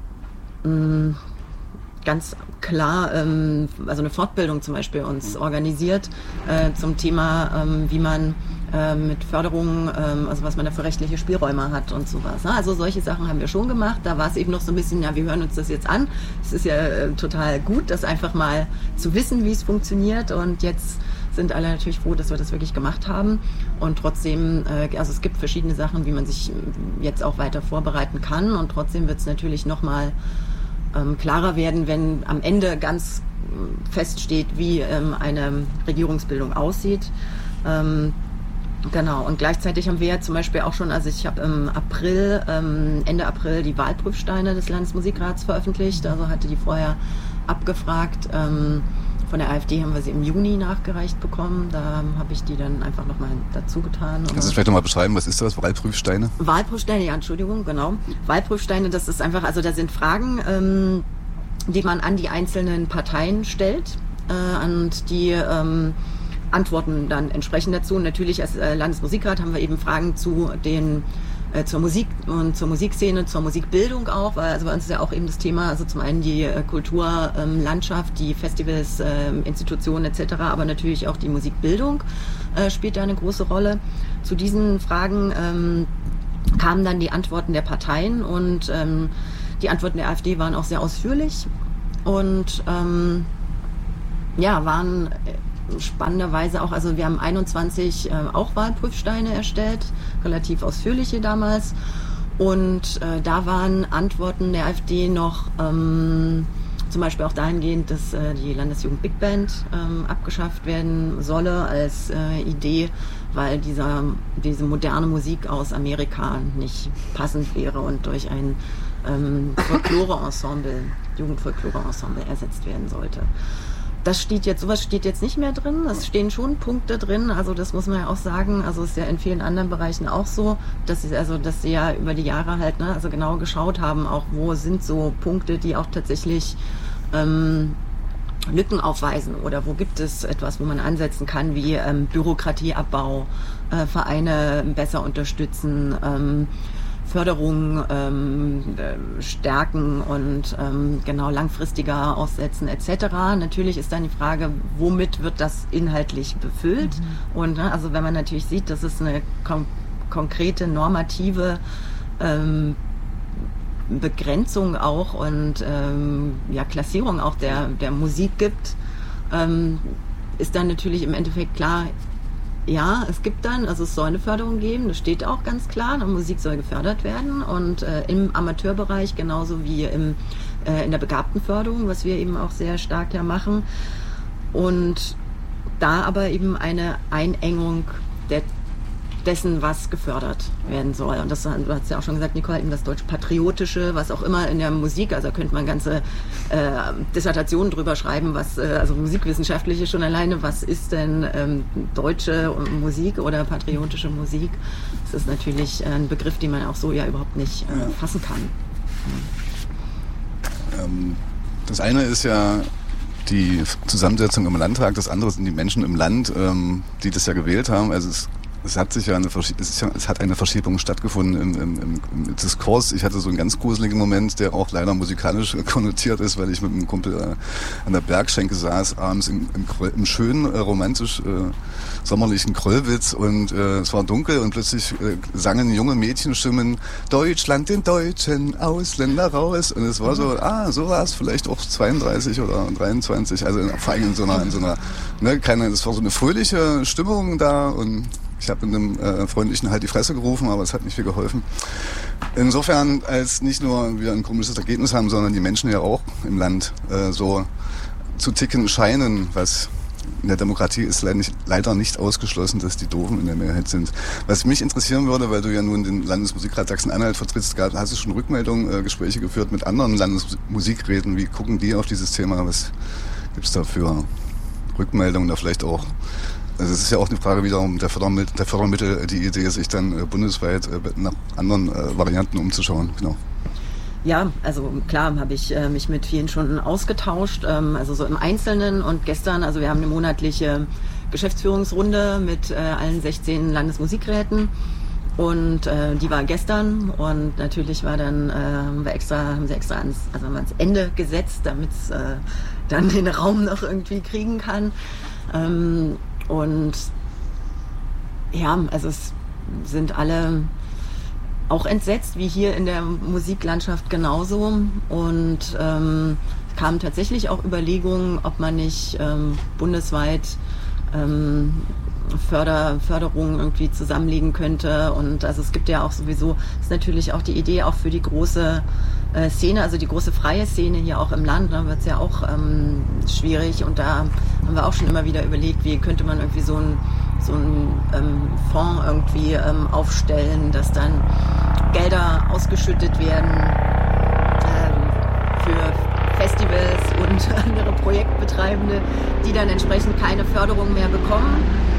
mh, ganz klar, ähm, also eine Fortbildung zum Beispiel uns organisiert äh, zum Thema, ähm, wie man äh, mit Förderung, ähm, also was man da für rechtliche Spielräume hat und sowas. Ne? Also solche Sachen haben wir schon gemacht. Da war es eben noch so ein bisschen, ja, wir hören uns das jetzt an. Es ist ja äh, total gut, das einfach mal zu wissen, wie es funktioniert und jetzt sind alle natürlich froh, dass wir das wirklich gemacht haben und trotzdem, äh, also es gibt verschiedene Sachen, wie man sich jetzt auch weiter vorbereiten kann und trotzdem wird es natürlich nochmal ähm, klarer werden, wenn am Ende ganz äh, feststeht, wie ähm, eine Regierungsbildung aussieht. Ähm, Genau, und gleichzeitig haben wir ja zum Beispiel auch schon, also ich habe im April, ähm, Ende April die Wahlprüfsteine des Landesmusikrats veröffentlicht, also hatte die vorher abgefragt. Ähm, von der AfD haben wir sie im Juni nachgereicht bekommen, da habe ich die dann einfach nochmal dazu getan. Kannst du vielleicht nochmal beschreiben, was ist das, Wahlprüfsteine? Wahlprüfsteine, ja, Entschuldigung, genau. Wahlprüfsteine, das ist einfach, also da sind Fragen, ähm, die man an die einzelnen Parteien stellt äh, und die ähm, antworten dann entsprechend dazu. Und natürlich als äh, Landesmusikrat haben wir eben Fragen zu den äh, zur Musik und zur Musikszene, zur Musikbildung auch, weil also bei uns ist ja auch eben das Thema, also zum einen die äh, Kulturlandschaft, ähm, die Festivals, äh, Institutionen et cetera, aber natürlich auch die Musikbildung äh, spielt da eine große Rolle. Zu diesen Fragen ähm, kamen dann die Antworten der Parteien und ähm, die Antworten der AfD waren auch sehr ausführlich und ähm, ja, waren spannenderweise auch, also wir haben einundzwanzig äh, auch Wahlprüfsteine erstellt, relativ ausführliche damals und äh, da waren Antworten der AfD noch ähm, zum Beispiel auch dahingehend, dass äh, die Landesjugend Big Band ähm, abgeschafft werden solle als äh, Idee, weil dieser, diese moderne Musik aus Amerika nicht passend wäre und durch ein ähm, Folklore-Ensemble, Jugendfolklore-Ensemble ersetzt werden sollte. Das steht jetzt, sowas steht jetzt nicht mehr drin. Es stehen schon Punkte drin. Also das muss man ja auch sagen. Also ist ja in vielen anderen Bereichen auch so, dass sie, also dass sie ja über die Jahre halt, ne, also genau geschaut haben, auch wo sind so Punkte, die auch tatsächlich ähm, Lücken aufweisen oder wo gibt es etwas, wo man ansetzen kann, wie ähm, Bürokratieabbau, äh, Vereine besser unterstützen, ähm, Förderung ähm, stärken und ähm, genau langfristiger aussetzen et cetera. Natürlich ist dann die Frage, womit wird das inhaltlich befüllt? Mhm. Und ne, also wenn man natürlich sieht, dass es eine kon- konkrete normative ähm, Begrenzung auch und ähm, ja, Klassierung auch der, der Musik gibt, ähm, ist dann natürlich im Endeffekt klar, ja, es gibt dann, also es soll eine Förderung geben, das steht auch ganz klar, die Musik soll gefördert werden und äh, im Amateurbereich genauso wie im, äh, in der Begabtenförderung, was wir eben auch sehr stark ja machen und da aber eben eine Einengung der, dessen, was gefördert werden soll. Und das, du hast ja auch schon gesagt, Nicole, eben das deutsch-patriotische, was auch immer in der Musik, also da könnte man ganze äh, Dissertationen drüber schreiben, was, äh, also musikwissenschaftliche schon alleine, was ist denn ähm, deutsche Musik oder patriotische Musik? Das ist natürlich ein Begriff, den man auch so ja überhaupt nicht äh, fassen kann. Ähm, das eine ist ja die Zusammensetzung im Landtag, das andere sind die Menschen im Land, ähm, die das ja gewählt haben. Also es Es hat sich ja eine, es, ist ja, es hat eine Verschiebung stattgefunden im, im, im Diskurs. Ich hatte so einen ganz gruseligen Moment, der auch leider musikalisch konnotiert ist, weil ich mit einem Kumpel äh, an der Bergschenke saß, abends im, im, Kröll, im schönen, äh, romantisch äh, sommerlichen Kröllwitz und äh, es war dunkel und plötzlich äh, sangen junge Mädchenstimmen Deutschland den Deutschen, Ausländer raus und es war so, ah, so war es vielleicht auch zweiunddreißig oder dreiundzwanzig, also vor allem in so einer, in so einer, ne, keine, es war so eine fröhliche Stimmung da und ich habe in einem äh, freundlichen Halt die Fresse gerufen, aber es hat nicht viel geholfen. Insofern, als nicht nur wir ein komisches Ergebnis haben, sondern die Menschen ja auch im Land äh, so zu ticken scheinen, was in der Demokratie ist leider nicht, leider nicht ausgeschlossen, dass die Doofen in der Mehrheit sind. Was mich interessieren würde, weil du ja nun den Landesmusikrat Sachsen-Anhalt vertrittst, gab, hast du schon Rückmeldungen, äh, Gespräche geführt mit anderen Landesmusikräten? Wie gucken die auf dieses Thema? Was gibt's da für Rückmeldungen da vielleicht auch? Also es ist ja auch eine Frage wiederum der Fördermittel, der Fördermittel, die Idee, sich dann äh, bundesweit äh, nach anderen äh, Varianten umzuschauen. Genau. Ja, also klar habe ich äh, mich mit vielen schon ausgetauscht, ähm, also so im Einzelnen und gestern, also wir haben eine monatliche Geschäftsführungsrunde mit äh, allen sechzehn Landesmusikräten und äh, die war gestern und natürlich war dann, äh, haben wir extra, haben sie extra ans, also haben wir ans Ende gesetzt, damit es äh, dann den Raum noch irgendwie kriegen kann. Ähm, Und ja, also es sind alle auch entsetzt, wie hier in der Musiklandschaft genauso. Und ähm, es kamen tatsächlich auch Überlegungen, ob man nicht ähm, bundesweit ähm, Förder, Förderungen irgendwie zusammenlegen könnte. Und also es gibt ja auch sowieso, ist natürlich auch die Idee auch für die große äh, Szene, also die große freie Szene hier auch im Land, da wird es ja auch ähm, schwierig. Und da haben wir auch schon immer wieder überlegt, wie könnte man irgendwie so ein so ein ähm, Fonds irgendwie ähm, aufstellen, dass dann Gelder ausgeschüttet werden ähm, für Festivals und andere Projektbetreibende, die dann entsprechend keine Förderung mehr bekommen.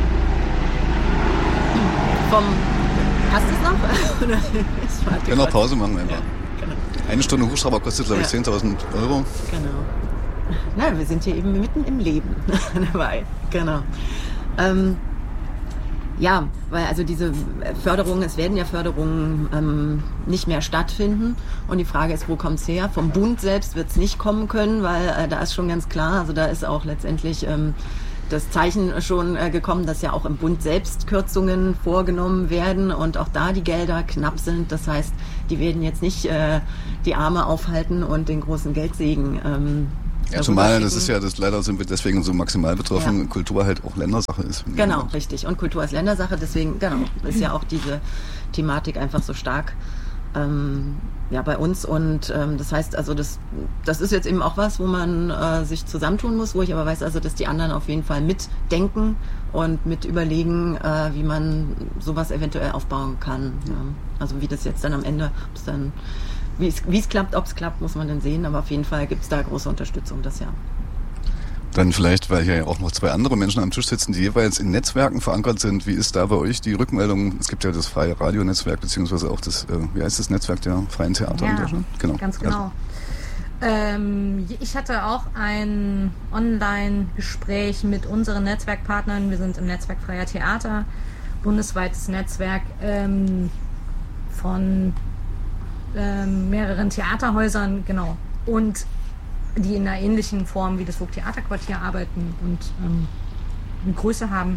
Vom, passt es noch? Oder? Wir können noch Pause machen einfach. Ja, genau. Eine Stunde Hubschrauber kostet, glaube ich, ja. zehntausend Euro. Genau. Na, wir sind hier eben mitten im Leben dabei. Genau. Ähm, Ja, weil also diese Förderungen, es werden ja Förderungen ähm, nicht mehr stattfinden und die Frage ist, wo kommt's her? Vom Bund selbst wird es nicht kommen können, weil äh, da ist schon ganz klar, also da ist auch letztendlich ähm, das Zeichen schon äh, gekommen, dass ja auch im Bund selbst Kürzungen vorgenommen werden und auch da die Gelder knapp sind. Das heißt, die werden jetzt nicht äh, die Arme aufhalten und den großen Geldsegen ähm, Ja, zumal, das ist ja, das leider sind wir deswegen so maximal betroffen, ja. Kultur halt auch Ländersache ist. Genau, richtig. Und Kultur ist Ländersache, deswegen, genau, ist ja auch diese Thematik einfach so stark ähm, ja, bei uns. Und ähm, das heißt, also das, das ist jetzt eben auch was, wo man äh, sich zusammentun muss, wo ich aber weiß, also, dass die anderen auf jeden Fall mitdenken und mit überlegen, äh, wie man sowas eventuell aufbauen kann. Ja. Also wie das jetzt dann am Ende, ob es dann Wie es, wie es klappt, ob es klappt, muss man dann sehen, aber auf jeden Fall gibt es da große Unterstützung, das ja. Dann vielleicht, weil hier ja auch noch zwei andere Menschen am Tisch sitzen, die jeweils in Netzwerken verankert sind. Wie ist da bei euch die Rückmeldung? Es gibt ja das freie Radionetzwerk, beziehungsweise auch das, äh, wie heißt das Netzwerk der freien Theater ja, in Deutschland? Genau. Ganz genau. Also. Ähm, ich hatte auch ein Online-Gespräch mit unseren Netzwerkpartnern. Wir sind im Netzwerk Freier Theater, bundesweites Netzwerk ähm, von Ähm, mehreren Theaterhäusern, genau, und die in einer ähnlichen Form wie das Vogt Theaterquartier arbeiten und ähm, eine Größe haben.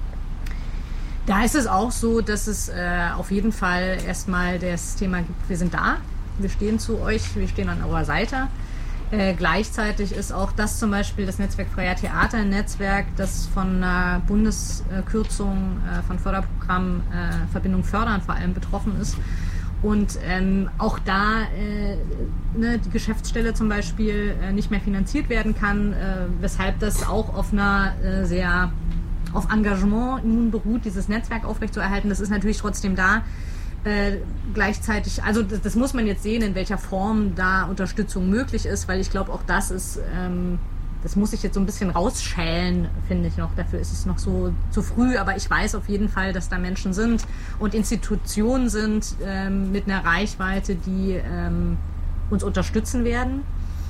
Da ist es auch so, dass es äh, auf jeden Fall erstmal das Thema gibt, wir sind da, wir stehen zu euch, wir stehen an eurer Seite. Äh, gleichzeitig ist auch das zum Beispiel das Netzwerk Freier Theater ein Netzwerk, das von einer Bundeskürzung äh, von Förderprogrammen äh, Verbindung Fördern vor allem betroffen ist. Und ähm, auch da äh, ne, die Geschäftsstelle zum Beispiel äh, nicht mehr finanziert werden kann, äh, weshalb das auch auf einer äh, sehr auf Engagement nun beruht, dieses Netzwerk aufrechtzuerhalten. Das ist natürlich trotzdem da. Äh, gleichzeitig, also das, das muss man jetzt sehen, in welcher Form da Unterstützung möglich ist, weil ich glaube, auch das ist, ähm, das muss ich jetzt so ein bisschen rausschälen, finde ich noch. Dafür ist es noch so zu früh, aber ich weiß auf jeden Fall, dass da Menschen sind und Institutionen sind ähm, mit einer Reichweite, die ähm, uns unterstützen werden.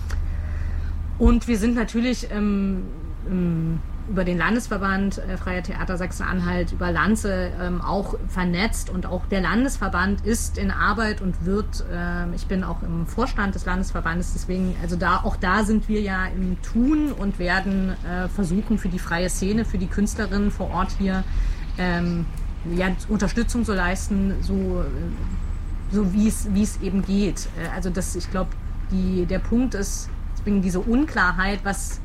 Und wir sind natürlich ähm, ähm, über den Landesverband äh, Freier Theater Sachsen-Anhalt, über Lanze ähm, auch vernetzt und auch der Landesverband ist in Arbeit und wird, äh, ich bin auch im Vorstand des Landesverbandes, deswegen, also da, auch da sind wir ja im Tun und werden äh, versuchen für die freie Szene, für die Künstlerinnen vor Ort hier ähm, ja, Unterstützung zu leisten, so, so wie es, wie es eben geht. Äh, also das, ich glaube, die, der Punkt ist, deswegen diese Unklarheit, was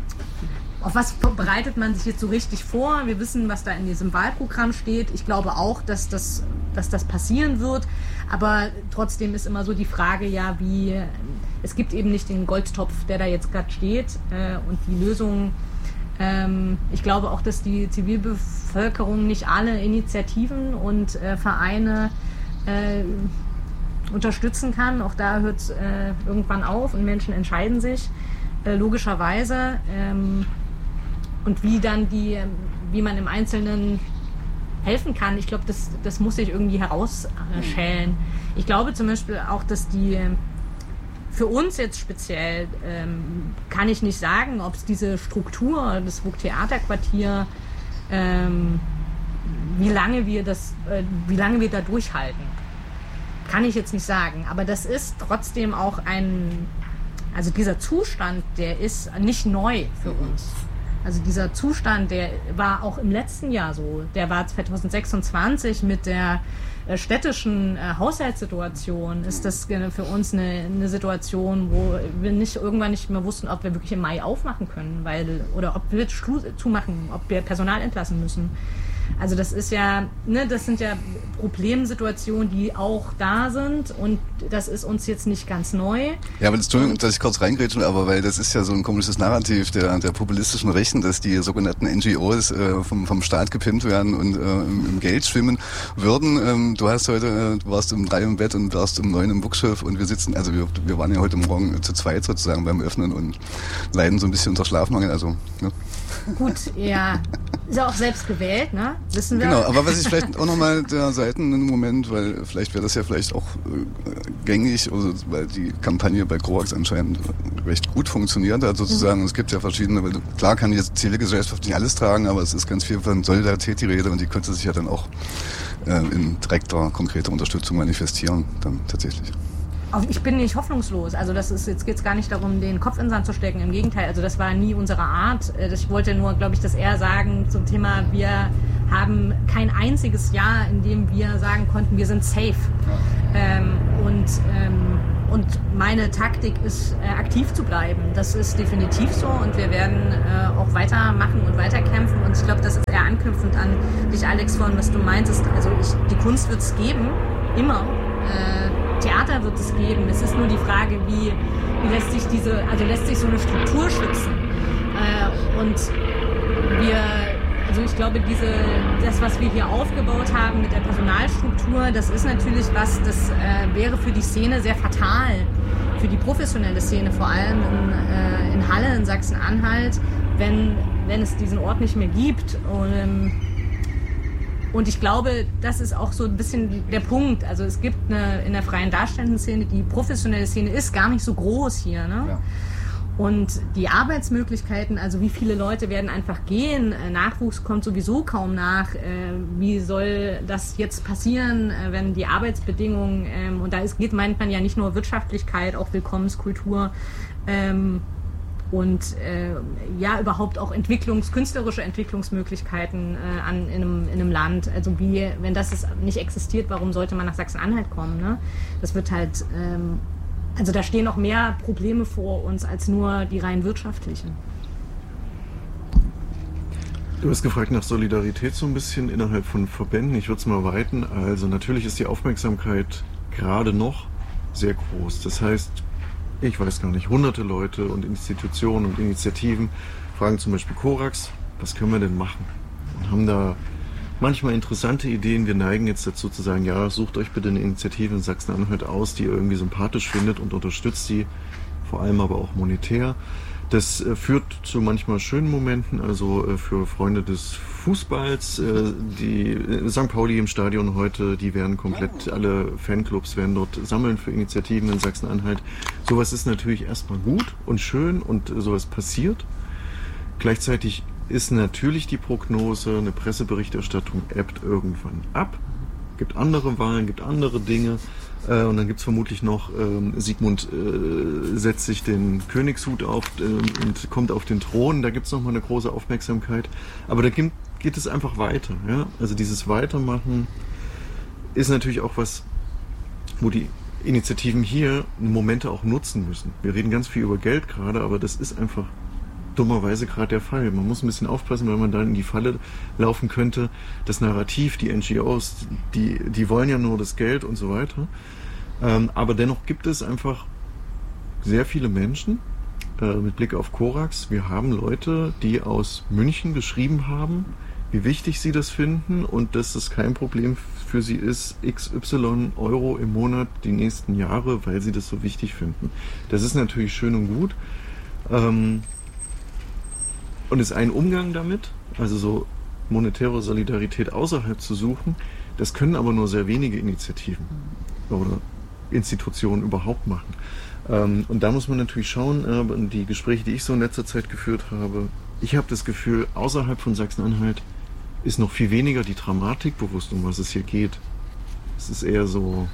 auf was bereitet man sich jetzt so richtig vor? Wir wissen, was da in diesem Wahlprogramm steht. Ich glaube auch, dass das, dass das passieren wird. Aber trotzdem ist immer so die Frage, ja, wie, es gibt eben nicht den Goldtopf, der da jetzt gerade steht. Äh, und die Lösung, ähm, ich glaube auch, dass die Zivilbevölkerung nicht alle Initiativen und äh, Vereine äh, unterstützen kann. Auch da hört es äh, irgendwann auf und Menschen entscheiden sich, äh, logischerweise. Ähm, Und wie dann die, wie man im Einzelnen helfen kann, ich glaube, das, das muss sich irgendwie herausschälen. Ich glaube zum Beispiel auch, dass die, für uns jetzt speziell, ähm, kann ich nicht sagen, ob es diese Struktur des Vogt Theaterquartier, ähm, wie lange wir das, äh, wie lange wir da durchhalten, kann ich jetzt nicht sagen. Aber das ist trotzdem auch ein, also dieser Zustand, der ist nicht neu für uns. Also dieser Zustand, der war auch im letzten Jahr so. Der war zwanzig sechsundzwanzig mit der äh, städtischen äh, Haushaltssituation. Ist das äh, für uns eine, eine Situation, wo wir nicht irgendwann nicht mehr wussten, ob wir wirklich im Mai aufmachen können, weil oder ob wir zumachen, ob wir Personal entlassen müssen. Also das ist ja, ne, das sind ja Problemsituationen, die auch da sind und das ist uns jetzt nicht ganz neu. Ja, aber das, Entschuldigung, dass ich kurz reingrätsche, aber weil das ist ja so ein komisches Narrativ der, der populistischen Rechten, dass die sogenannten N G Os äh, vom, vom Staat gepimpt werden und äh, im, im Geld schwimmen würden. Ähm, du hast heute, äh, du warst um drei im Bett und warst um neun im Bugschiff und wir sitzen, also wir, wir waren ja heute Morgen zu zweit sozusagen beim Öffnen und leiden so ein bisschen unter Schlafmangel, also ne? gut, ja, ist ja auch selbst gewählt, ne? Wissen wir. Genau, aber was ich vielleicht auch nochmal der Seiten einen Moment, weil vielleicht wäre das ja vielleicht auch äh, gängig, also, weil die Kampagne bei Korax anscheinend recht gut funktioniert hat sozusagen. Mhm. Es gibt ja verschiedene, klar kann jetzt Zivilgesellschaft nicht alles tragen, aber es ist ganz viel von Solidarität die Rede und die könnte sich ja dann auch äh, in direkter, konkreter Unterstützung manifestieren, dann tatsächlich. Ich bin nicht hoffnungslos. Also das ist, jetzt geht es gar nicht darum, den Kopf in den Sand zu stecken. Im Gegenteil, also das war nie unsere Art. Ich wollte nur, glaube ich, das eher sagen zum Thema, wir haben kein einziges Jahr, in dem wir sagen konnten, wir sind safe. Ähm, und, ähm, und meine Taktik ist, äh, aktiv zu bleiben. Das ist definitiv so und wir werden äh, auch weitermachen und weiterkämpfen. Und ich glaube, das ist eher anknüpfend an dich, Alex, von was du meintest. Also ich, die Kunst wird es geben, immer. Äh, Theater wird es geben. Es ist nur die Frage, wie, wie lässt sich diese, also lässt sich so eine Struktur schützen. Äh, und wir, also ich glaube, diese, das, was wir hier aufgebaut haben mit der Personalstruktur, das ist natürlich was, das äh, wäre für die Szene sehr fatal, für die professionelle Szene, vor allem in, äh, in Halle, in Sachsen-Anhalt, wenn, wenn es diesen Ort nicht mehr gibt. Und, ähm, Und ich glaube, das ist auch so ein bisschen der Punkt. Also es gibt eine, in der freien darstellenden Szene, die professionelle Szene ist gar nicht so groß hier. Ne? Ja. Und die Arbeitsmöglichkeiten, also wie viele Leute werden einfach gehen, Nachwuchs kommt sowieso kaum nach. Wie soll das jetzt passieren, wenn die Arbeitsbedingungen, und da ist, geht, meint man ja nicht nur Wirtschaftlichkeit, auch Willkommenskultur, und äh, ja, überhaupt auch Entwicklungs-, künstlerische Entwicklungsmöglichkeiten äh, an, in, einem, in einem Land. Also wie, wenn das ist, nicht existiert, warum sollte man nach Sachsen-Anhalt kommen? Ne? Das wird halt, ähm, also da stehen noch mehr Probleme vor uns als nur die rein wirtschaftlichen. Du hast gefragt nach Solidarität so ein bisschen innerhalb von Verbänden. Ich würde es mal weiten. Also natürlich ist die Aufmerksamkeit gerade noch sehr groß. Das heißt, ich weiß gar nicht, hunderte Leute und Institutionen und Initiativen fragen zum Beispiel Korax, was können wir denn machen? Und haben da manchmal interessante Ideen. Wir neigen jetzt dazu zu sagen, ja, sucht euch bitte eine Initiative in Sachsen-Anhalt aus, die ihr irgendwie sympathisch findet und unterstützt die, vor allem aber auch monetär. Das äh, führt zu manchmal schönen Momenten, also äh, für Freunde des Fußballs, äh, die äh, Sankt Pauli im Stadion heute, die werden komplett, alle Fanclubs werden dort sammeln für Initiativen in Sachsen-Anhalt. Sowas ist natürlich erstmal gut und schön und äh, sowas passiert. Gleichzeitig ist natürlich die Prognose, eine Presseberichterstattung ebbt irgendwann ab. Gibt andere Wahlen, gibt andere Dinge. Äh, und dann gibt es vermutlich noch, ähm, Sigmund äh, setzt sich den Königshut auf äh, und kommt auf den Thron. Da gibt es nochmal eine große Aufmerksamkeit. Aber da geht, geht es einfach weiter. Ja? Also dieses Weitermachen ist natürlich auch was, wo die Initiativen hier Momente auch nutzen müssen. Wir reden ganz viel über Geld gerade, aber das ist einfach dummerweise gerade der Fall. Man muss ein bisschen aufpassen, weil man dann in die Falle laufen könnte. Das Narrativ, die N G Os, die, die wollen ja nur das Geld und so weiter. Ähm, aber dennoch gibt es einfach sehr viele Menschen, äh, mit Blick auf Korax. Wir haben Leute, die aus München geschrieben haben, wie wichtig sie das finden und dass es kein Problem für sie ist, x y Euro im Monat die nächsten Jahre, weil sie das so wichtig finden. Das ist natürlich schön und gut. Ähm, Und ist ein Umgang damit, also so monetäre Solidarität außerhalb zu suchen, das können aber nur sehr wenige Initiativen oder Institutionen überhaupt machen. Ähm, und da muss man natürlich schauen, äh, die Gespräche, die ich so in letzter Zeit geführt habe, ich habe das Gefühl, außerhalb von Sachsen-Anhalt ist noch viel weniger die Dramatik bewusst, um was es hier geht. Es ist eher so...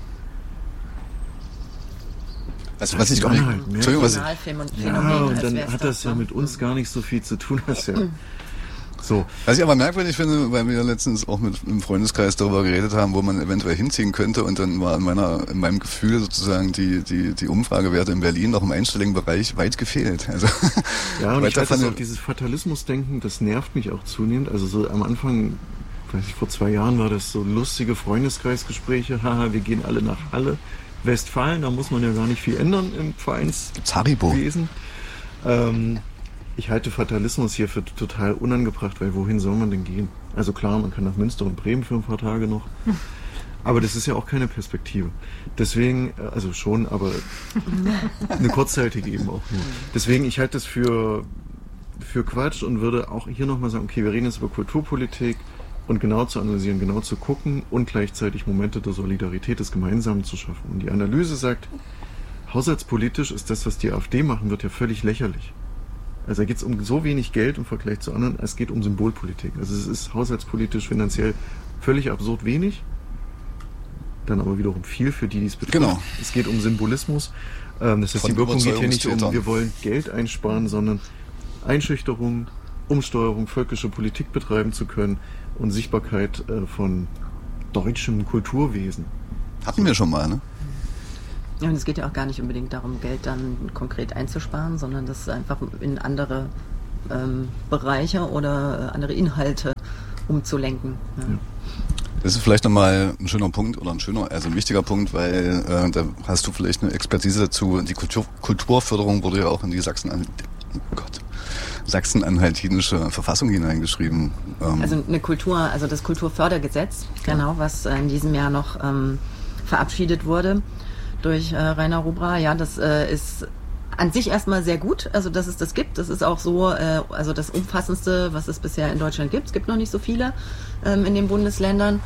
Also was ich auch nicht, Entschuldigung, was ich, ja, und dann hat das ja mit uns gar nicht so viel zu tun. Das ja so. Was ich aber merkwürdig finde, weil wir letztens auch mit einem Freundeskreis darüber geredet haben, wo man eventuell hinziehen könnte, und dann war in meiner, in meinem Gefühl sozusagen die, die, die Umfragewerte in Berlin noch im einstelligen Bereich weit gefehlt. Also, ja, und ich weiß auch, dieses Fatalismusdenken, das nervt mich auch zunehmend. Also so am Anfang, weiß ich, vor zwei Jahren war das so lustige Freundeskreisgespräche, haha, wir gehen alle nach Halle. Westfalen, da muss man ja gar nicht viel ändern im Vereinswesen. Ähm, ich halte Fatalismus hier für total unangebracht, weil wohin soll man denn gehen? Also klar, man kann nach Münster und Bremen für ein paar Tage noch, aber das ist ja auch keine Perspektive. Deswegen, also schon, aber eine kurzzeitige eben auch nur. Deswegen, ich halte das für für Quatsch und würde auch hier nochmal sagen, okay, wir reden jetzt über Kulturpolitik und genau zu analysieren, genau zu gucken und gleichzeitig Momente der Solidarität, des Gemeinsamen zu schaffen. Und die Analyse sagt, haushaltspolitisch ist das, was die AfD machen wird, ja völlig lächerlich. Also da geht es um so wenig Geld im Vergleich zu anderen, es geht um Symbolpolitik. Also es ist haushaltspolitisch, finanziell völlig absurd wenig, dann aber wiederum viel für die, die es betrifft. Genau. Es geht um Symbolismus. Ähm, das heißt, Von die Wirkung geht hier nicht um, Überzeugungstätern. wir wollen Geld einsparen, sondern Einschüchterung, Umsteuerung, völkische Politik betreiben zu können und Sichtbarkeit äh, von deutschem Kulturwesen. Hatten wir schon mal, ne? Ja, und es geht ja auch gar nicht unbedingt darum, Geld dann konkret einzusparen, sondern das einfach in andere ähm, Bereiche oder äh, andere Inhalte umzulenken. Ja. Ja. Das ist vielleicht nochmal ein schöner Punkt oder ein schöner, also ein wichtiger Punkt, weil äh, da hast du vielleicht eine Expertise dazu. Die Kultur, Kulturförderung wurde ja auch in die Sachsen, oh Gott, Sachsen-Anhaltinische Verfassung hineingeschrieben. Ähm, Also eine Kultur, also das Kulturfördergesetz, genau, was in diesem Jahr noch ähm, verabschiedet wurde durch äh, Rainer Rubra. Ja, das äh, ist an sich erstmal sehr gut, also dass es das gibt. Das ist auch so, äh, also das Umfassendste, was es bisher in Deutschland gibt. Es gibt noch nicht so viele ähm, in den Bundesländern.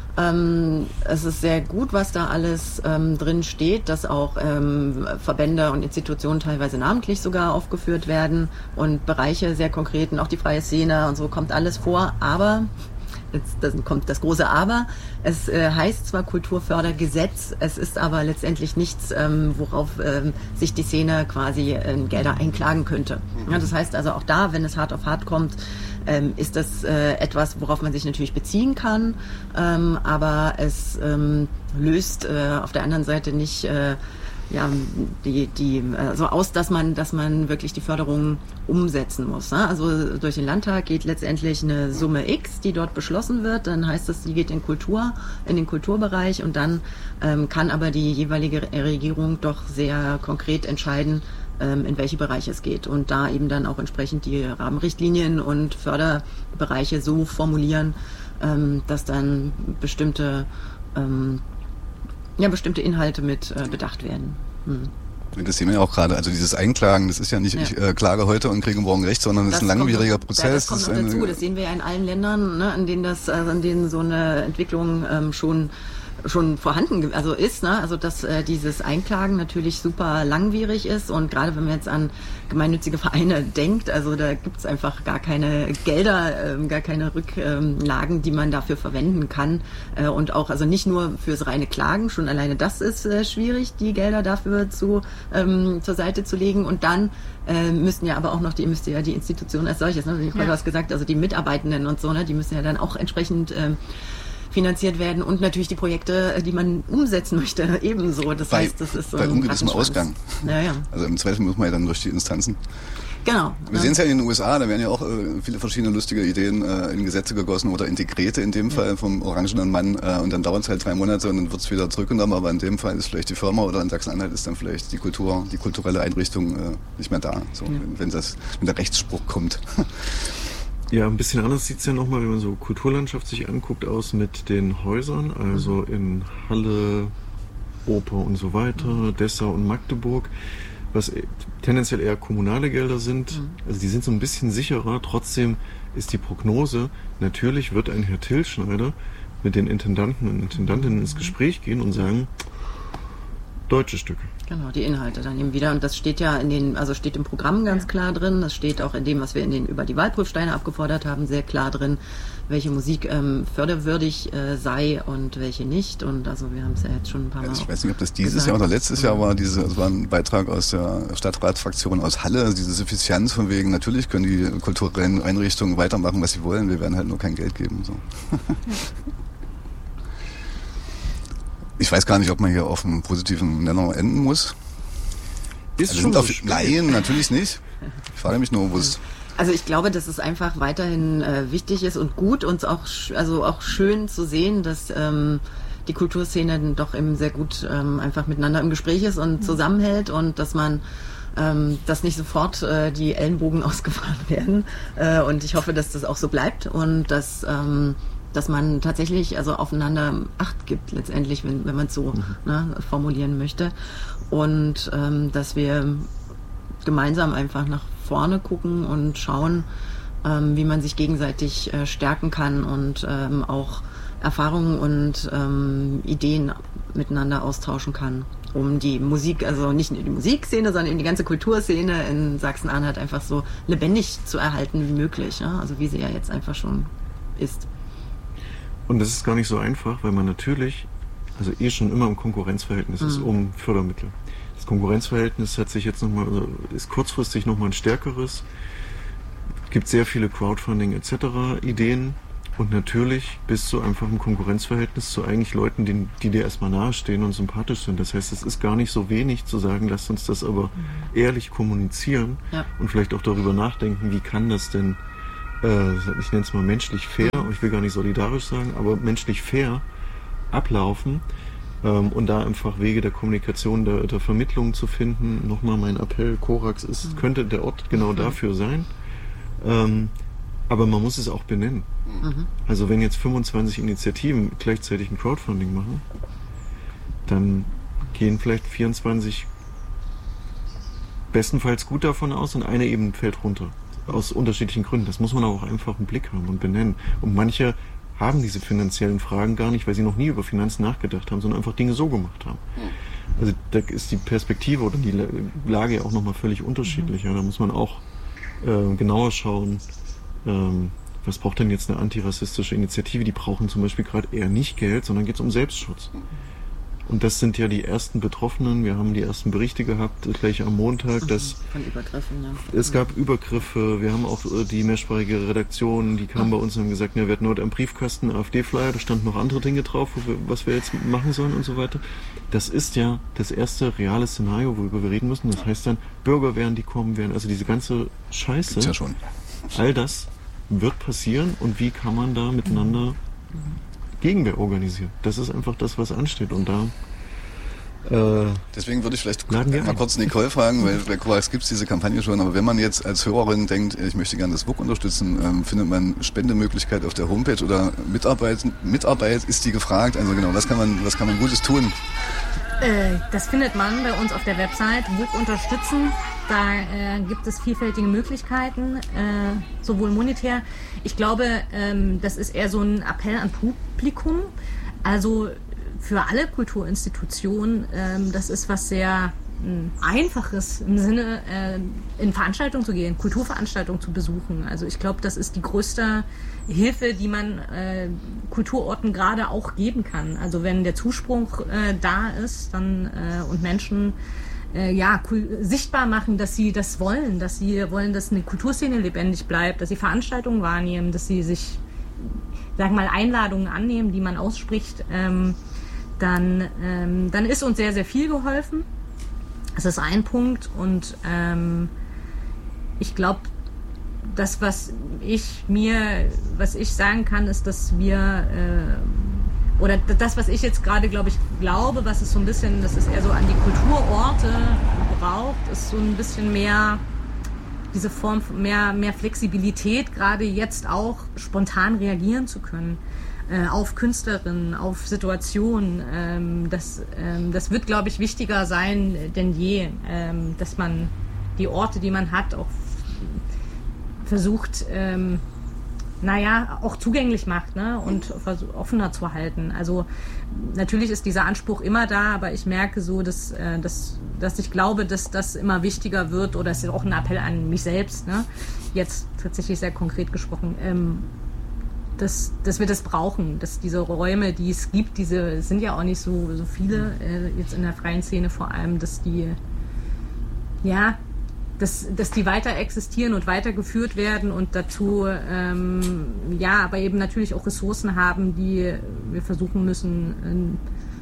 Ähm, es ist sehr gut, was da alles ähm, drin steht, dass auch ähm, Verbände und Institutionen teilweise namentlich sogar aufgeführt werden und Bereiche sehr konkret und auch die freie Szene und so kommt alles vor, aber jetzt das kommt das große Aber. Es äh, heißt zwar Kulturfördergesetz, es ist aber letztendlich nichts, ähm, worauf ähm, sich die Szene quasi äh, Gelder einklagen könnte. Ja, das heißt also auch da, wenn es hart auf hart kommt, ähm, ist das äh, etwas, worauf man sich natürlich beziehen kann, ähm, aber es ähm, löst äh, auf der anderen Seite nicht äh, ja, die, die, so aus, dass man, dass man wirklich die Förderung umsetzen muss. Ne? Also durch den Landtag geht letztendlich eine Summe X, die dort beschlossen wird. Dann heißt es, die geht in Kultur, in den Kulturbereich und dann ähm, kann aber die jeweilige Regierung doch sehr konkret entscheiden, ähm, in welche Bereiche es geht und da eben dann auch entsprechend die Rahmenrichtlinien und Förderbereiche so formulieren, ähm, dass dann bestimmte ähm, ja, bestimmte Inhalte mit äh, bedacht werden. Hm. Das sehen wir ja auch gerade. Also dieses Einklagen, das ist ja nicht, Ja. ich äh, klage heute und kriege morgen Recht, sondern das, Das ist ein langwieriger kommt noch, Prozess. Ja, das kommt das noch ist dazu. eine, Das sehen wir ja in allen Ländern, ne, in denen das, also in denen so eine Entwicklung ähm, schon schon vorhanden ge- also ist, ne? Also dass äh, dieses Einklagen natürlich super langwierig ist und gerade wenn man jetzt an gemeinnützige Vereine denkt, also da gibt's einfach gar keine Gelder, ähm, gar keine Rücklagen, die man dafür verwenden kann äh, und auch also nicht nur fürs reine Klagen, schon alleine das ist äh, schwierig, die Gelder dafür zu ähm, zur Seite zu legen und dann äh, müssten ja aber auch noch die müsste ja die Institution als solches, ne? Ich Ja. du hast gesagt, also die Mitarbeitenden und so, ne, die müssen ja dann auch entsprechend ähm, finanziert werden und natürlich die Projekte, die man umsetzen möchte, ebenso. Das bei, heißt, das ist so bei ein ungewissem Rattenschwanz. Ausgang. Ja, ja. Also im Zweifel muss man ja dann durch die Instanzen. Genau. Wir sehen es ja in den U S A, da werden ja auch äh, viele verschiedene lustige Ideen äh, in Gesetze gegossen oder in Dekrete in dem Fall vom orangenen Mann äh, und dann dauert es halt drei Monate und dann wird es wieder zurückgenommen, aber in dem Fall ist vielleicht die Firma oder in Sachsen-Anhalt ist dann vielleicht die Kultur, die kulturelle Einrichtung äh, nicht mehr da, so, Ja. wenn, wenn, das, wenn der Rechtsspruch kommt. Ja, ein bisschen anders sieht's ja nochmal, wenn man so Kulturlandschaft sich anguckt, aus mit den Häusern, also in Halle, Oper und so weiter, Dessau und Magdeburg, was tendenziell eher kommunale Gelder sind. Also die sind so ein bisschen sicherer, trotzdem ist die Prognose, natürlich wird ein Herr Tilschneider mit den Intendanten und Intendantinnen ins Gespräch gehen und sagen, deutsche Stücke. Genau, die Inhalte dann eben wieder. Und das steht ja in den, also steht im Programm ganz klar drin. Das steht auch in dem, was wir in den über die Wahlprüfsteine abgefordert haben, sehr klar drin, welche Musik ähm, förderwürdig äh, sei und welche nicht. Und also wir haben es ja jetzt schon ein paar Mal. Also ich weiß nicht, ob das dieses gesagt. Jahr oder letztes Jahr war, diese, das war ein Beitrag aus der Stadtratsfraktion aus Halle, also diese Suffizienz von wegen, natürlich können die kulturellen Einrichtungen weitermachen, was sie wollen, wir werden halt nur kein Geld geben. So. Ich weiß gar nicht, ob man hier auf einem positiven Nenner enden muss. Ist Also schon sind so auf, spät. nein, natürlich nicht. Ich frage mich nur, wo es... Also ich glaube, dass es einfach weiterhin äh, wichtig ist und gut und auch sch- also auch schön zu sehen, dass ähm, die Kulturszene dann doch eben sehr gut ähm, einfach miteinander im Gespräch ist und zusammenhält und dass man ähm, dass nicht sofort äh, die Ellenbogen ausgefahren werden äh, und ich hoffe, dass das auch so bleibt und dass ähm, dass man tatsächlich also aufeinander Acht gibt letztendlich, wenn wenn man es so ne, formulieren möchte und ähm, dass wir gemeinsam einfach nach vorne gucken und schauen, ähm, wie man sich gegenseitig äh, stärken kann und ähm, auch Erfahrungen und ähm, Ideen miteinander austauschen kann, um die Musik, also nicht nur die Musikszene, sondern eben die ganze Kulturszene in Sachsen-Anhalt einfach so lebendig zu erhalten wie möglich, ja? Also wie sie ja jetzt einfach schon ist. Und das ist gar nicht so einfach, weil man natürlich, also eh schon immer im Konkurrenzverhältnis mhm. ist um Fördermittel. Das Konkurrenzverhältnis hat sich jetzt nochmal, also ist kurzfristig nochmal ein stärkeres. Es gibt sehr viele Crowdfunding et cetera Ideen. Und natürlich bist du einfach im Konkurrenzverhältnis zu eigentlich Leuten, die, die dir erstmal nahestehen und sympathisch sind. Das heißt, es ist gar nicht so wenig zu sagen, lasst uns das aber mhm. ehrlich kommunizieren ja. und vielleicht auch darüber nachdenken, wie kann das denn, äh, ich nenne es mal menschlich fair, mhm. ich will gar nicht solidarisch sagen, aber menschlich fair ablaufen ähm, und da einfach Wege der Kommunikation, der, der Vermittlung zu finden. Nochmal mein Appell, Korax ist, mhm. könnte der Ort genau mhm. dafür sein. Ähm, Aber man muss es auch benennen. Mhm. Also wenn jetzt fünfundzwanzig Initiativen gleichzeitig ein Crowdfunding machen, dann gehen vielleicht vierundzwanzig bestenfalls gut davon aus und eine eben fällt runter. Aus unterschiedlichen Gründen. Das muss man auch einfach im Blick haben und benennen. Und manche haben diese finanziellen Fragen gar nicht, weil sie noch nie über Finanzen nachgedacht haben, sondern einfach Dinge so gemacht haben. Mhm. Also da ist die Perspektive oder die Lage ja auch nochmal völlig unterschiedlich. Mhm. Ja, da muss man auch äh, genauer schauen, Ähm, was braucht denn jetzt eine antirassistische Initiative? Die brauchen zum Beispiel gerade eher nicht Geld, sondern geht es um Selbstschutz. Und das sind ja die ersten Betroffenen. Wir haben die ersten Berichte gehabt, gleich am Montag. Dass Von Übergriffen, ja. Es gab Übergriffe. Wir haben auch die mehrsprachige Redaktion, die kam bei uns und haben gesagt, ja, wir hatten heute am Briefkasten AfD-Flyer, da standen noch andere Dinge drauf, wo wir, was wir jetzt machen sollen und so weiter. Das ist ja das erste reale Szenario, worüber wir reden müssen. Das heißt dann, Bürgerwehren, die kommen werden. Also diese ganze Scheiße. Gibt's ja schon. All das wird passieren und wie kann man da miteinander Gegenwehr organisieren? Das ist einfach das, was ansteht und da äh, deswegen würde ich vielleicht mal kurz Nicole fragen, weil bei Korax gibt es diese Kampagne schon, aber wenn man jetzt als Hörerin denkt, ich möchte gerne das W U K unterstützen, ähm, findet man Spendemöglichkeit auf der Homepage oder Mitarbeit, Mitarbeit ist die gefragt? Also genau, was kann man, was kann man Gutes tun? Äh, das findet man bei uns auf der Website W U K unterstützen. Da äh, gibt es vielfältige Möglichkeiten, äh, sowohl monetär. Ich glaube, ähm, das ist eher so ein Appell an Publikum. Also für alle Kulturinstitutionen, ähm, das ist was sehr äh, Einfaches im Sinne, äh, in Veranstaltungen zu gehen, Kulturveranstaltungen zu besuchen. Also ich glaube, das ist die größte Hilfe, die man äh, Kulturorten gerade auch geben kann. Also wenn der Zuspruch äh, da ist, dann äh, und Menschen äh, ja cool, sichtbar machen, dass sie das wollen, dass sie wollen, dass eine Kulturszene lebendig bleibt, dass sie Veranstaltungen wahrnehmen, dass sie sich, sagen wir mal, Einladungen annehmen, die man ausspricht, ähm, dann, ähm, dann ist uns sehr, sehr viel geholfen. Das ist ein Punkt und ähm, ich glaube, das, was ich mir, was ich sagen kann, ist, dass wir äh, oder das, was ich jetzt gerade, glaube ich, glaube, was es so ein bisschen, das ist eher so an die Kulturorte braucht, ist so ein bisschen mehr diese Form, mehr, mehr Flexibilität, gerade jetzt auch spontan reagieren zu können äh, auf Künstlerinnen, auf Situationen. Ähm, das, ähm, das wird, glaube ich, wichtiger sein denn je, ähm, dass man die Orte, die man hat, auch versucht, ähm, naja, auch zugänglich macht, ne? Und versuch, offener zu halten. Also natürlich ist dieser Anspruch immer da, aber ich merke so, dass, äh, dass, dass ich glaube, dass das immer wichtiger wird, oder es ist auch ein Appell an mich selbst, ne? Jetzt tatsächlich sehr konkret gesprochen, ähm, dass, dass wir das brauchen, dass diese Räume, die es gibt, diese es sind ja auch nicht so, so viele, äh, jetzt in der freien Szene vor allem, dass die, ja, Dass, dass die weiter existieren und weitergeführt werden und dazu, ähm, ja, aber eben natürlich auch Ressourcen haben, die wir versuchen müssen,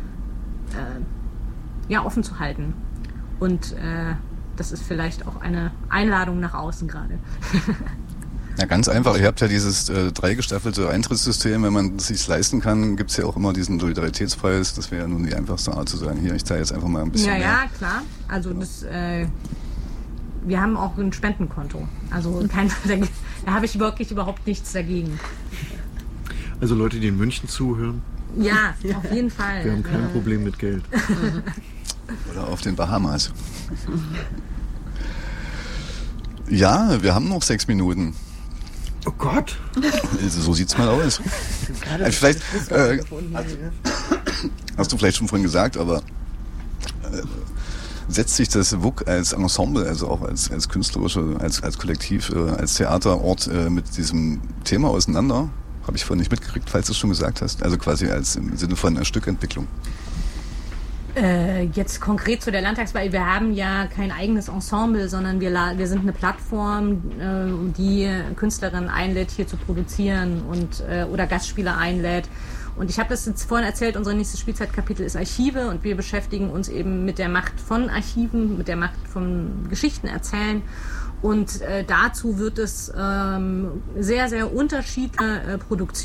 äh, ja, offen zu halten. Und äh, das ist vielleicht auch eine Einladung nach außen gerade. Ja, ganz einfach. Ihr habt ja dieses äh, dreigestaffelte Eintrittssystem. Wenn man es sich leisten kann, gibt es ja auch immer diesen Solidaritätspreis. Das wäre ja nun die einfachste Art zu sagen, hier, ich zahle jetzt einfach mal ein bisschen Ja, mehr. ja, klar. Also das... Äh, wir haben auch ein Spendenkonto. Also kein, da habe ich wirklich überhaupt nichts dagegen. Also Leute, die in München zuhören. Ja, auf jeden Fall. Wir haben kein Problem mit Geld. Oder auf den Bahamas. Ja, wir haben noch sechs Minuten. Oh Gott! So sieht's mal aus. Gerade Also vielleicht, äh, gefunden, also- ne? Hast du vielleicht schon vorhin gesagt, aber äh, setzt sich das W U K als Ensemble, also auch als, als künstlerische, als, als Kollektiv, äh, als Theaterort äh, mit diesem Thema auseinander? Habe ich vorhin nicht mitgekriegt, falls du es schon gesagt hast. Also quasi als im Sinne von einer Stückentwicklung. Äh, jetzt konkret zu der Landtagswahl. Wir haben ja kein eigenes Ensemble, sondern wir, la- wir sind eine Plattform, äh, die Künstlerinnen einlädt, hier zu produzieren und äh, oder Gastspieler einlädt. Und ich habe das jetzt vorhin erzählt, unser nächstes Spielzeitkapitel ist Archive und wir beschäftigen uns eben mit der Macht von Archiven, mit der Macht von Geschichten erzählen. Und äh, dazu wird es ähm, sehr, sehr unterschiedliche äh, Produktionen